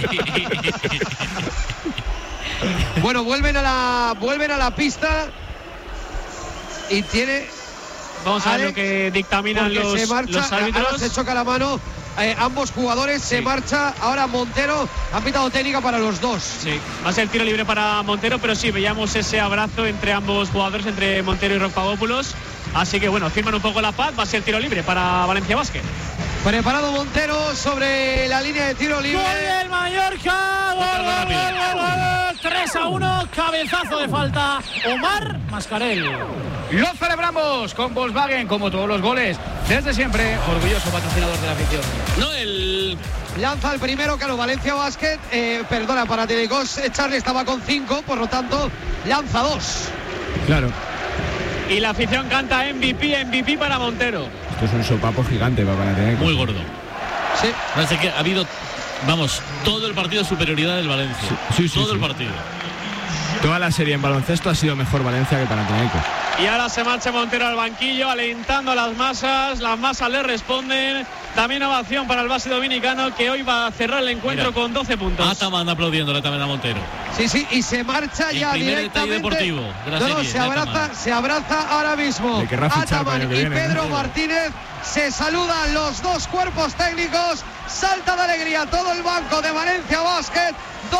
Bueno, vuelven a la pista y tiene. Vamos a ver lo que dictaminan los árbitros. Ahora se choca la mano. Ambos jugadores se marcha. Ahora Montero ha pitado técnica para los dos. Sí, va a ser tiro libre para Montero, pero sí, veíamos ese abrazo entre ambos jugadores, entre Montero y Rocabópoulos. Así que bueno, firman un pogo la paz, va a ser tiro libre para Valencia Basket. Preparado Montero sobre la línea de tiro libre. ¡Gol del Mallorca! ¡Gol! 3-1, cabezazo de falta. Omar Mascarell. Lo celebramos con Volkswagen, como todos los goles. Desde siempre, orgulloso patrocinador de la afición. Noel. Lanza el primero, claro, Valencia Basket. Panathinaikos, Charlie estaba con 5, por lo tanto, lanza 2. Claro. Y la afición canta MVP para Montero. Esto es un sopapo gigante para Panathinaikos. Muy gordo. Sí. Parece que ha habido, todo el partido de superioridad del Valencia. Sí, todo el partido. Toda la serie en baloncesto ha sido mejor Valencia que Panathinaikos. Y ahora se marcha Montero al banquillo, alentando a las masas le responden. También ovación para el base dominicano, que hoy va a cerrar el encuentro con 12 puntos. Ataman aplaudiéndole también a Montero. Sí, y se marcha ya directamente. Deportivo de la serie, se abraza ahora mismo. Ataman y Pedro Martínez. Se saludan los dos cuerpos técnicos. Salta de alegría todo el banco de Valencia Basket.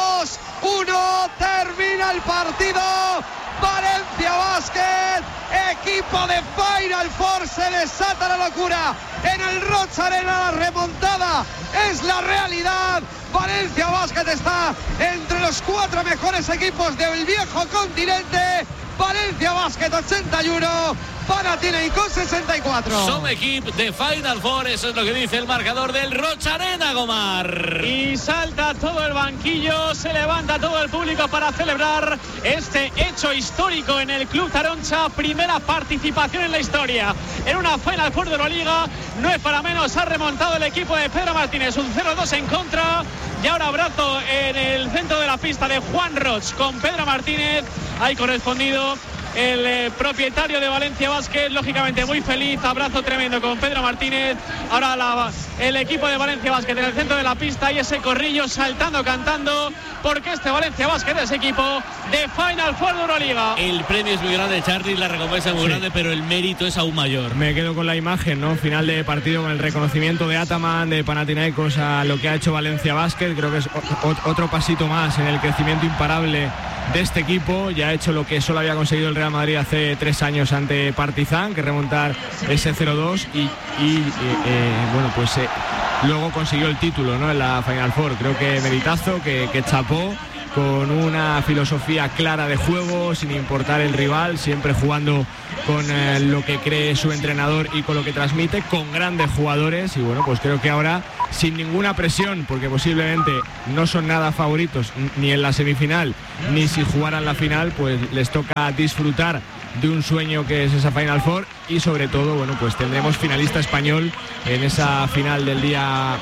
2-1, termina el partido. Valencia Basket, equipo de Final Four, se desata la locura en el Rocha Arena. La remontada es la realidad. Valencia Basket está entre los 4 mejores equipos del viejo continente. Valencia Basket 81, Panathinaikos 64. Son equipo de Final Four, eso es lo que dice el marcador del Rocha Arena, Gomar. Y salta todo el banquillo, se levanta todo el público para celebrar este hecho histórico en el Club Taroncha. Primera participación en la historia en una Final Four de la Liga. No es para menos, ha remontado el equipo de Pedro Martínez, un 0-2 en contra. Y ahora abrazo en el centro de la pista de Juan Roch con Pedro Martínez. Hay correspondido el propietario de Valencia Basket, lógicamente muy feliz, abrazo tremendo con Pedro Martínez. Ahora el equipo de Valencia Basket en el centro de la pista y ese corrillo saltando, cantando, porque este Valencia Basket es equipo de Final Four de Euroliga. El premio es muy grande, Charly, la recompensa es muy grande, pero el mérito es aún mayor. Me quedo con la imagen, ¿no? Final de partido con el reconocimiento de Ataman, de Panathinaikos a lo que ha hecho Valencia Basket. Creo que es otro pasito más en el crecimiento imparable de este equipo. Ya ha hecho lo que solo había conseguido el Real Madrid hace 3 años ante Partizan, que remontar ese 0-2 y bueno, pues luego consiguió el título, ¿no?, en la Final Four. Creo que meritazo, que chapó, con una filosofía clara de juego, sin importar el rival, siempre jugando con lo que cree su entrenador y con lo que transmite, con grandes jugadores. Y bueno, pues creo que ahora, sin ninguna presión, porque posiblemente no son nada favoritos ni en la semifinal ni si jugaran la final, pues les toca disfrutar de un sueño que es esa Final Four. Y sobre todo, bueno, pues tendremos finalista español en esa final del día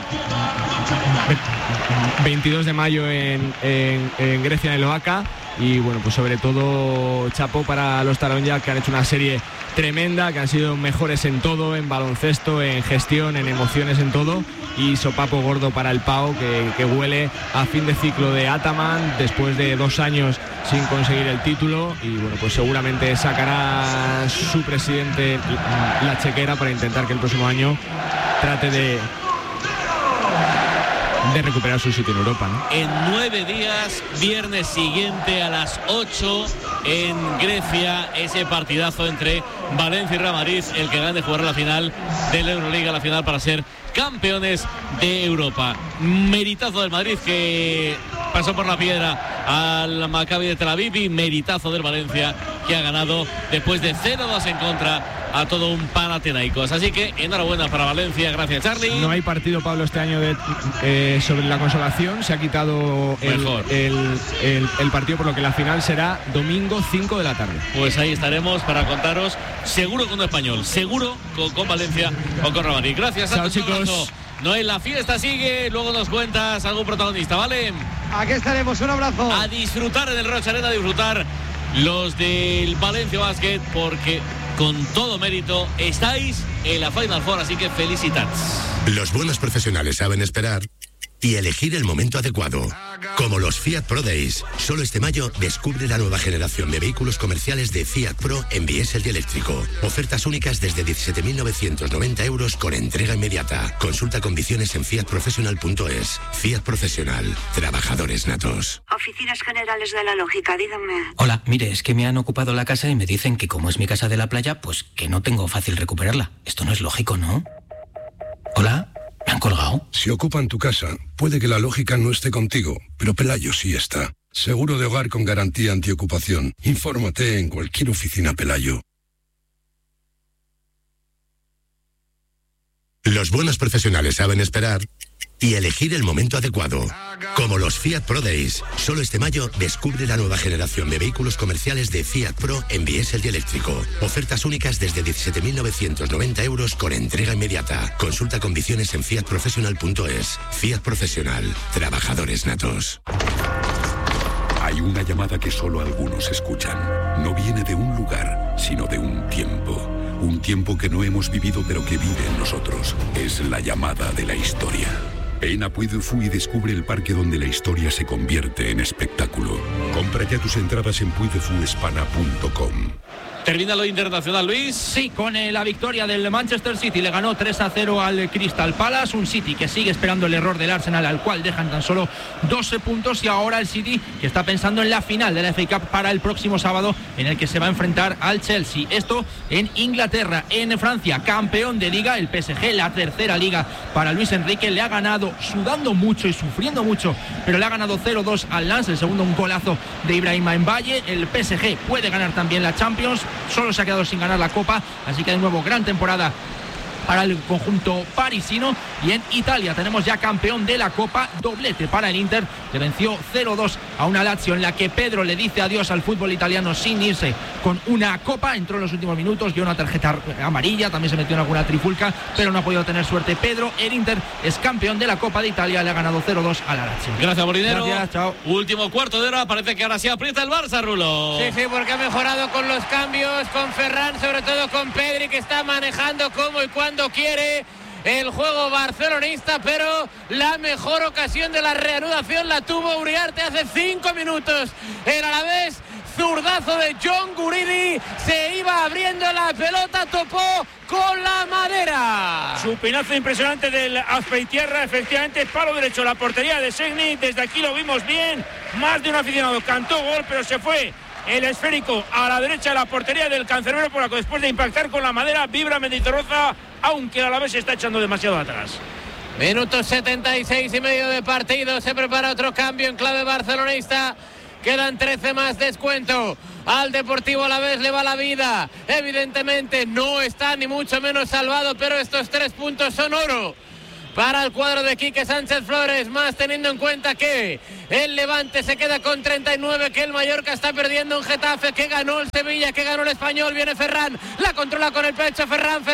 22 de mayo en Grecia, en el Oaca. Y bueno, pues sobre todo chapó para los Taronja, que han hecho una serie tremenda, que han sido mejores en todo, en baloncesto, en gestión, en emociones, en todo. Y sopapo gordo para el Pau, que huele a fin de ciclo de Ataman después de 2 años sin conseguir el título. Y bueno, pues seguramente sacará su presidente la chequera para intentar que el próximo año trate de recuperar su sitio en Europa, ¿no? En 9 días, viernes siguiente a las 8 en Grecia, ese partidazo entre Valencia y Real Madrid, el que gane jugar la final de la Euroliga, la final para ser campeones de Europa. Meritazo del Madrid, que pasó por la piedra al Maccabi de Tel Aviv, y meritazo del Valencia, que ha ganado después de 0-2 en contra a todo un Panathinaikos. Así que enhorabuena para Valencia. Gracias, Charly. No hay partido, Pablo, este año sobre la consolación. Se ha quitado el partido, por lo que la final será domingo 5 de la tarde. Pues ahí estaremos para contaros, seguro con un español, seguro con Valencia o con Real Madrid. Gracias. Chao, chicos. Noel, la fiesta sigue, luego nos cuentas algún protagonista, ¿vale? Aquí estaremos, un abrazo. A disfrutar en el Rocha Arena, a disfrutar los del Valencia Basket, porque con todo mérito estáis en la Final Four, así que felicidades. Los buenos profesionales saben esperar y elegir el momento adecuado. Como los Fiat Pro Days. Solo este mayo descubre la nueva generación de vehículos comerciales de Fiat Pro en diésel y eléctrico. Ofertas únicas desde 17.990 euros con entrega inmediata. Consulta condiciones en fiatprofessional.es. Fiat Profesional. Trabajadores natos. Oficinas Generales de la Lógica, díganme. Hola, mire, es que me han ocupado la casa y me dicen que como es mi casa de la playa, pues que no tengo fácil recuperarla. Esto no es lógico, ¿no? ¿Hola? ¿Me han colgado? Si ocupan tu casa, puede que la lógica no esté contigo, pero Pelayo sí está. Seguro de hogar con garantía antiocupación. Infórmate en cualquier oficina Pelayo. Los buenos profesionales saben esperar y elegir el momento adecuado. Como los Fiat Pro Days. Solo este mayo descubre la nueva generación de vehículos comerciales de Fiat Pro en diésel y eléctrico. Ofertas únicas desde 17.990 euros con entrega inmediata. Consulta condiciones en fiatprofessional.es. Fiat Profesional. Trabajadores natos. Hay una llamada que solo algunos escuchan. No viene de un lugar, sino de un tiempo. Un tiempo que no hemos vivido pero que vive en nosotros. Es la llamada de la historia. Ven a Puy du Fou y descubre el parque donde la historia se convierte en espectáculo. Compra ya tus entradas en puydefuespana.com. ¿Termina lo internacional, Luis? Sí, con la victoria del Manchester City. Le ganó 3-0 al Crystal Palace. Un City que sigue esperando el error del Arsenal, al cual dejan tan solo 12 puntos. Y ahora el City que está pensando en la final de la FA Cup para el próximo sábado, en el que se va a enfrentar al Chelsea. Esto en Inglaterra. En Francia, campeón de Liga, el PSG, la tercera Liga para Luis Enrique. Le ha ganado sudando mucho y sufriendo mucho, pero le ha ganado 0-2 al Lens. El segundo, un golazo de Ibrahima Mbaye. El PSG puede ganar también la Champions. Solo se ha quedado sin ganar la Copa, así que de nuevo gran temporada para el conjunto parisino. Y en Italia tenemos ya campeón de la Copa, doblete para el Inter, que venció 0-2 a una Lazio en la que Pedro le dice adiós al fútbol italiano sin irse con una copa. Entró en los últimos minutos, dio una tarjeta amarilla, también se metió en alguna trifulca, pero no ha podido tener suerte Pedro. El Inter es campeón de la Copa de Italia, le ha ganado 0-2 a la Lazio. Gracias, Molinero. Gracias, chao. Último cuarto de hora, parece que ahora sí aprieta el Barça, Rulo. Sí, porque ha mejorado con los cambios, con Ferran, sobre todo con Pedri, que está manejando como y cuando quiere el juego barcelonista, pero la mejor ocasión de la reanudación la tuvo Uriarte hace 5 minutos. El Alavés, zurdazo de John Guridi, se iba abriendo la pelota, topó con la madera. Chupinazo impresionante del Azpeitierra, efectivamente, palo derecho, la portería de Segni, desde aquí lo vimos bien, más de un aficionado cantó gol, pero se fue el esférico a la derecha de la portería del Cancerbero, por la que después de impactar con la madera vibra Mendizorroza, aunque el Alavés se está echando demasiado atrás. Minuto 76 y medio de partido, se prepara otro cambio en clave barcelonista. Quedan 13 más, descuento. Al Deportivo Alavés le va la vida. Evidentemente no está ni mucho menos salvado, pero estos 3 puntos son oro para el cuadro de Quique Sánchez Flores, más teniendo en cuenta que el Levante se queda con 39, que el Mallorca está perdiendo en Getafe, que ganó el Sevilla, que ganó el Español. Viene Ferran, la controla con el pecho, Ferran,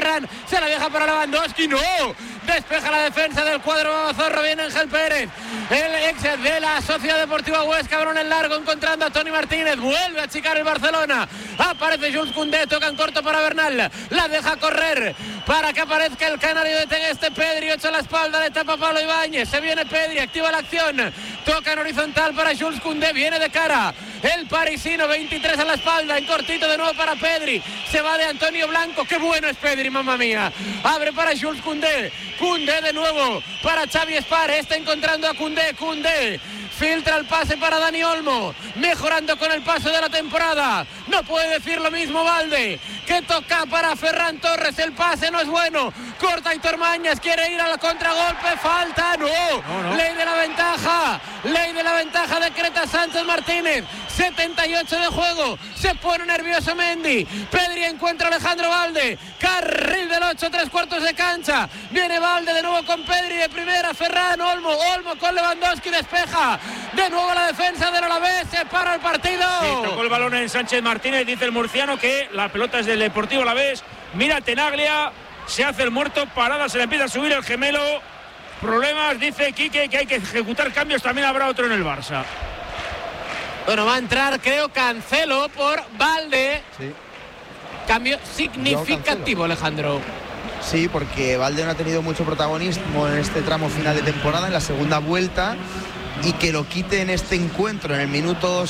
se la deja para Lewandowski, no, despeja la defensa del cuadro Zorro, viene Ángel Pérez, el ex de la Sociedad Deportiva Huesca, balón en largo, encontrando a Toni Martínez, vuelve a achicar el Barcelona, aparece Jules Koundé, toca en corto para Bernal, la deja correr para que aparezca el canario de Tegueste. Pedri, echa la espalda, le tapa Pablo Ibáñez, se viene Pedri, activa la acción, toca en horizontal para Jules Koundé, viene de cara el parisino, 23 a la espalda, en cortito de nuevo para Pedri, se va de Antonio Blanco, qué bueno es Pedri, mamma mía, abre para Jules Koundé, Koundé de nuevo para Xavi Espar, está encontrando a Koundé, filtra el pase para Dani Olmo, mejorando con el paso de la temporada, no puede decir lo mismo Valde, que toca para Ferran Torres, el pase no es bueno, corta Aitor Mañas, quiere ir al contragolpe, falta, no. Ley de la ventaja decreta Sánchez Martínez, 78 de juego, se pone nervioso Mendy, Pedri encuentra a Alejandro Valde, carril del 8, 3/4 de cancha, viene Valde de nuevo con Pedri de primera, Ferran, Olmo con Lewandowski, despeja de nuevo la defensa del Alavés, se para el partido. Sí, tocó el balón en Sánchez Martínez, dice el murciano que la pelota es del Deportivo Alavés, mira Tenaglia, se hace el muerto, parada, se le empieza a subir el gemelo, problemas, dice Quique que hay que ejecutar cambios, también habrá otro en el Barça. Bueno, va a entrar, creo, Cancelo por Valde. Sí. Cambio significativo, Alejandro. Sí, porque Valde no ha tenido mucho protagonismo en este tramo final de temporada, en la segunda vuelta, y que lo quite en este encuentro en el minuto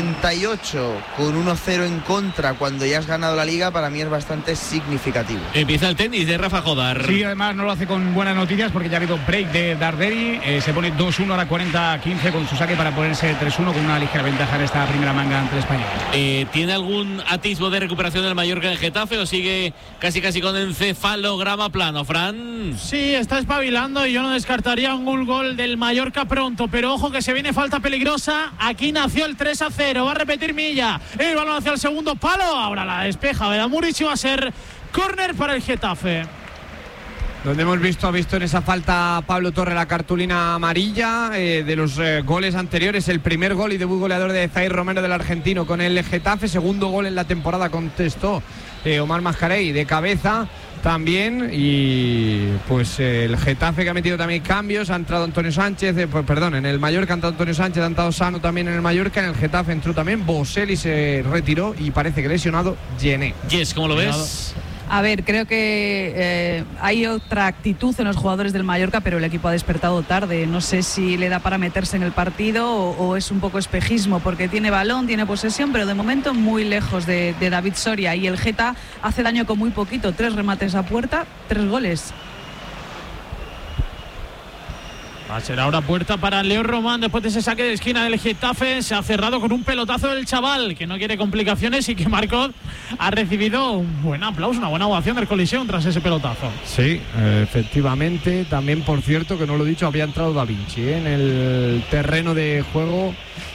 78 con 1-0 en contra cuando ya has ganado la Liga, para mí es bastante significativo. Empieza el tenis de Rafa Jodar. Sí, además no lo hace con buenas noticias porque ya ha habido break de Darderi, se pone 2-1 a la 40-15 con su saque para ponerse 3-1 con una ligera ventaja en esta primera manga ante el Español. ¿Tiene algún atisbo de recuperación del Mallorca en Getafe o sigue casi con encefalograma plano, Fran? Sí, está espabilando y yo no descartaría un gol del Mallorca pronto, pero ojo que se viene falta peligrosa. Aquí nació el 3-0, va a repetir Milla, el balón hacia el segundo palo, ahora la despeja Vedamuric y va a ser córner para el Getafe. Donde ha visto en esa falta Pablo Torre la cartulina amarilla de los goles anteriores, el primer gol y debut goleador de Zaire Romero del argentino con el Getafe, segundo gol en la temporada, contestó Omar Mascarell de cabeza también, y pues el Getafe que ha metido también cambios, ha entrado Antonio Sánchez, en el Mallorca ha entrado Antonio Sánchez, ha entrado Sano también en el Mallorca, en el Getafe entró también Boselli, se retiró y parece que lesionado Gené. Yes, ¿cómo lo ves? A ver, creo que hay otra actitud en los jugadores del Mallorca, pero el equipo ha despertado tarde. No sé si le da para meterse en el partido o es un poco espejismo, porque tiene balón, tiene posesión, pero de momento muy lejos de David Soria. Y el Geta hace daño con muy poquito, 3 remates a puerta, 3 goles. Va a ser ahora puerta para Leo Román después de ese saque de esquina del Getafe. Se ha cerrado con un pelotazo del chaval que no quiere complicaciones y que Marcos ha recibido un buen aplauso, una buena ovación del Coliseum tras ese pelotazo. Sí, efectivamente. También, por cierto, que no lo he dicho, había entrado Da Vinci en el terreno de juego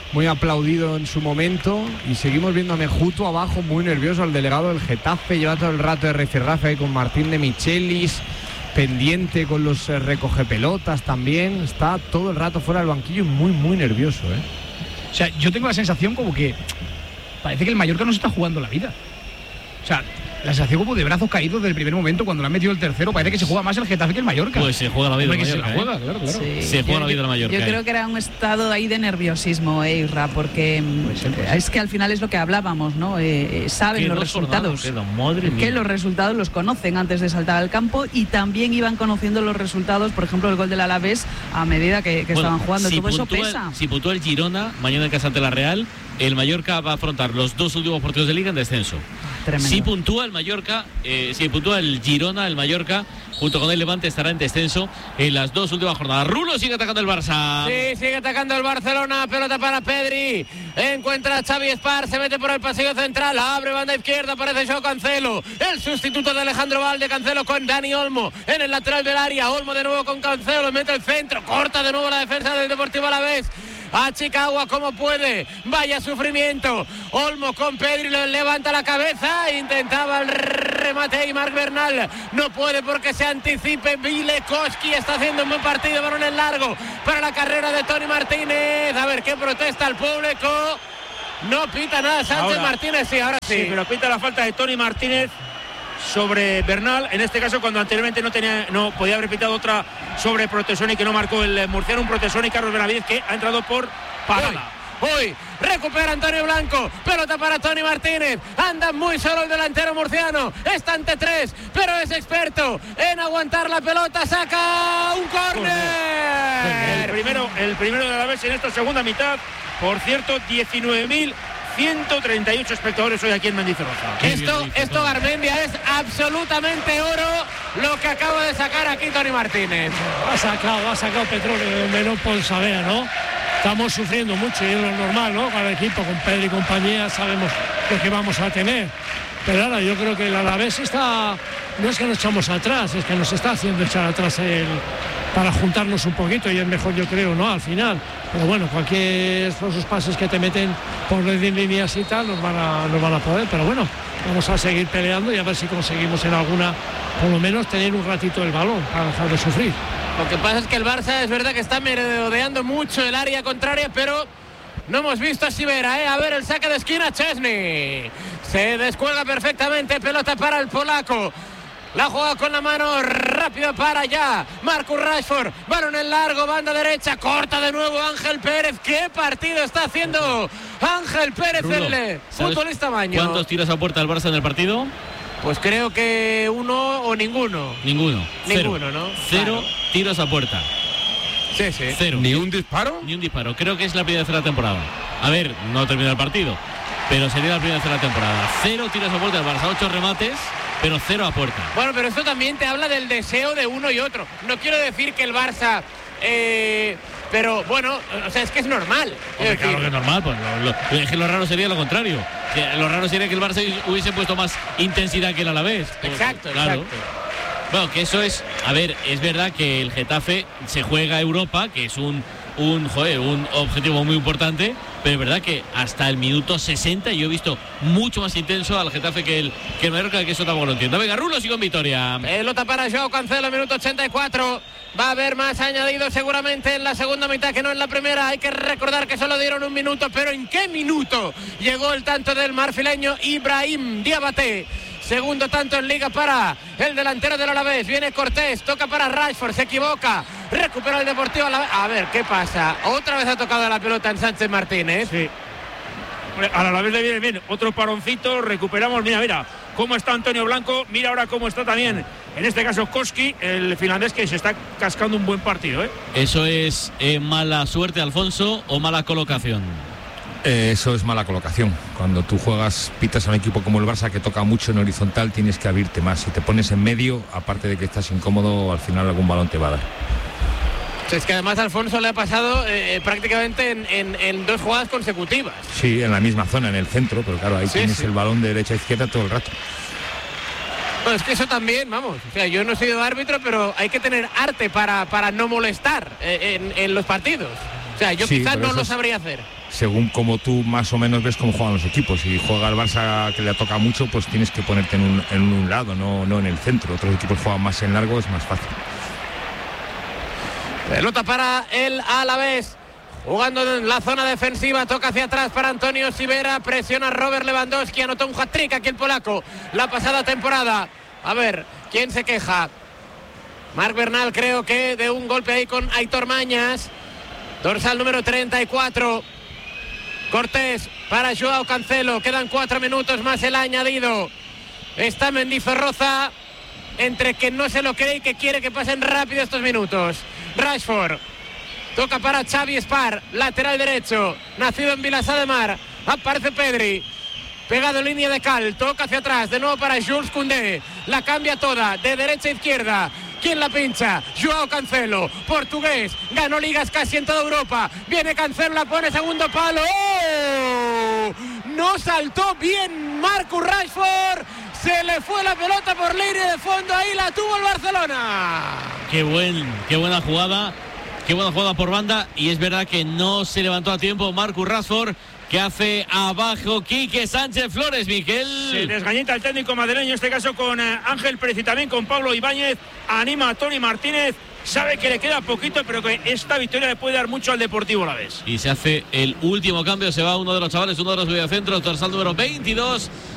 muy aplaudido en su momento, y seguimos viendo a Mejuto abajo muy nervioso, al delegado del Getafe, lleva todo el rato de rifirrafe ahí con Martín de Michelis, pendiente con los recogepelotas también, está todo el rato fuera del banquillo y muy nervioso, ¿eh? O sea, yo tengo la sensación como que parece que el Mallorca no se está jugando la vida. O sea, la sensación como de brazos caídos del primer momento, cuando le han metido el tercero, parece que se juega más el Getafe que el Mallorca. Pues se juega la vida el Mallorca, se la juega, claro. Sí. Se juega la vida el Mallorca. Yo creo que era un estado ahí de nerviosismo, Irra, porque es que al final es lo que hablábamos, ¿no? Saben los resultados. Que los resultados los conocen antes de saltar al campo, y también iban conociendo los resultados, por ejemplo, el gol del Alavés a medida que estaban jugando. Todo eso pesa. Si puntúa el Girona mañana en casa ante la Real, el Mallorca va a afrontar los 2 últimos partidos de Liga en descenso. Tremendo. Si puntúa el Mallorca, si puntúa el Girona, el Mallorca junto con el Levante estará en descenso en las 2 últimas jornadas. Rulo sigue atacando el Barça. Sí, sigue atacando el Barcelona. Pelota para Pedri. Encuentra a Xavi Espar. Se mete por el pasillo central. Abre banda izquierda. Aparece Joao Cancelo. El sustituto de Alejandro Valde. Cancelo con Dani Olmo en el lateral del área. Olmo de nuevo con Cancelo. Mete el centro. Corta de nuevo la defensa del Deportivo Alavés. A Chicago como puede, vaya sufrimiento. Olmo con Pedri, le levanta la cabeza, intentaba el remate y Marc Bernal no puede porque se anticipe. Vilekoski está haciendo un buen partido, balón en largo para la carrera de Tony Martínez. A ver qué protesta el público. No pita nada Sánchez Martínez, sí, ahora sí. Sí, pero pita la falta de Tony Martínez sobre Bernal, en este caso cuando anteriormente no podía haber pitado otra sobre Protesoni que no marcó el murciano, un Protesoni, Carlos Benavidez, que ha entrado por parada. Uy, recupera Antonio Blanco, pelota para Tony Martínez, anda muy solo el delantero murciano, está ante 3, pero es experto en aguantar la pelota, saca un córner. El primero de la vez en esta segunda mitad, por cierto, 19.138 espectadores hoy aquí en Mendizorroza. Esto Garmendia, es absolutamente oro lo que acaba de sacar aquí Tony Martínez. Ha sacado petróleo donde no puedo saber, ¿no? Estamos sufriendo mucho y es lo normal, ¿no? Cada equipo con Pedro y compañía sabemos lo que vamos a tener. Pero ahora yo creo que el Alavés está, no es que nos echamos atrás, es que nos está haciendo echar atrás para juntarnos un poquito, y es mejor, yo creo, ¿no? Al final. Pero bueno, cualquier esos pases que te meten por líneas y tal nos van a poder. Pero bueno, vamos a seguir peleando y a ver si conseguimos en alguna, por lo menos, tener un ratito el balón para dejar de sufrir. Lo que pasa es que el Barça es verdad que está merodeando mucho el área contraria, pero no hemos visto a Sivera, ¿eh? A ver el saque de esquina, Chesney. Se descuelga perfectamente, pelota para el polaco. La juega con la mano, rápido para allá. Marcus Rashford, balón en largo, banda derecha, corta de nuevo Ángel Pérez. ¿Qué partido está haciendo Ángel Pérez, el futbolista maño? ¿Cuántos tiros a puerta del Barça en el partido? Pues creo que 1 o ninguno. Ninguno, ¿no? 0 tiros a puerta. Sí. 0. ¿Ni un disparo? Ni un disparo. Creo que es la primera vez de la temporada. A ver, no termina el partido, pero sería la primera vez de la temporada. 0 tiros a puerta del Barça, 8 remates, pero 0 a puerta. Bueno, pero esto también te habla del deseo de uno y otro. No quiero decir que el Barça... pero bueno, o sea, es que es normal. Claro que es normal, pues lo raro sería lo contrario. Lo raro sería que el Barça hubiese puesto más intensidad que el Alavés. Exacto. Bueno, que eso es... A ver, es verdad que el Getafe se juega a Europa, que es un objetivo muy importante, pero es verdad que hasta el minuto 60 yo he visto mucho más intenso al Getafe que el Mallorca, que eso tampoco lo entiendo. Venga, Rulo, sigue con victoria. Pelota para Joao Cancelo, minuto 84. Va a haber más añadido seguramente en la segunda mitad que no en la primera. Hay que recordar que solo dieron un minuto, pero ¿en qué minuto llegó el tanto del marfileño Ibrahim Diabaté? Segundo tanto en Liga para el delantero del Alavés. Viene Cortés, toca para Rashford, se equivoca, recupera el Deportivo Alavés. A ver, ¿qué pasa? Otra vez ha tocado la pelota en Sánchez Martínez. Sí. Al Alavés le viene bien, otro paroncito, recuperamos, mira cómo está Antonio Blanco, mira ahora cómo está también, en este caso Koski, el finlandés, que se está cascando un buen partido, ¿eh? ¿Eso es mala suerte, Alfonso, o mala colocación? Eso es mala colocación. Cuando tú pitas a un equipo como el Barça, que toca mucho en horizontal, tienes que abrirte más. Si te pones en medio, aparte de que estás incómodo, al final algún balón te va a dar. Es que además a Alfonso le ha pasado prácticamente en 2 jugadas consecutivas. Sí, en la misma zona, en el centro, pero claro, ahí tienes el balón de derecha a izquierda todo el rato. Bueno, es que eso también, vamos, o sea, yo no he sido árbitro, pero hay que tener arte para no molestar en los partidos. O sea, yo quizás no lo sabría hacer. según como tú más o menos ves cómo juegan los equipos. Si juega el Barça que le toca mucho, pues tienes que ponerte en un lado, no en el centro. Otros equipos juegan más en largo, es más fácil. Pelota para el Alavés, jugando en la zona defensiva, toca hacia atrás para Antonio Sivera, presiona Robert Lewandowski, anotó un hat-trick aquí el polaco la pasada temporada. A ver, ¿quién se queja? Marc Bernal, creo que de un golpe ahí con Aitor Mañas, dorsal número 34. Cortés para Joao Cancelo, quedan 4 minutos más el añadido. Está Mendizorroza entre que no se lo cree y que quiere que pasen rápido estos minutos. Rashford toca para Xavi Espar, lateral derecho, nacido en Vilassar de Mar. Aparece Pedri, pegado en línea de cal, toca hacia atrás, de nuevo para Jules Koundé, la cambia toda, de derecha a izquierda. ¿Quién la pincha? Joao Cancelo, portugués, ganó ligas casi en toda Europa. Viene Cancelo, la pone segundo palo. ¡Oh! No saltó bien Marcus Rashford. Se le fue la pelota por línea de fondo. Ahí la tuvo el Barcelona. Qué buena jugada. Qué buena jugada por banda. Y es verdad que no se levantó a tiempo Marcus Rashford, que hace abajo Quique Sánchez Flores, Miquel. Se desgañita el técnico madrileño, en este caso con Ángel Pérez y también con Pablo Ibáñez. Anima a Toni Martínez. Sabe que le queda poquito, pero que esta victoria le puede dar mucho al Deportivo Alavés. Y se hace el último cambio. Se va uno de los chavales, uno de los mediocentros, dorsal número 22.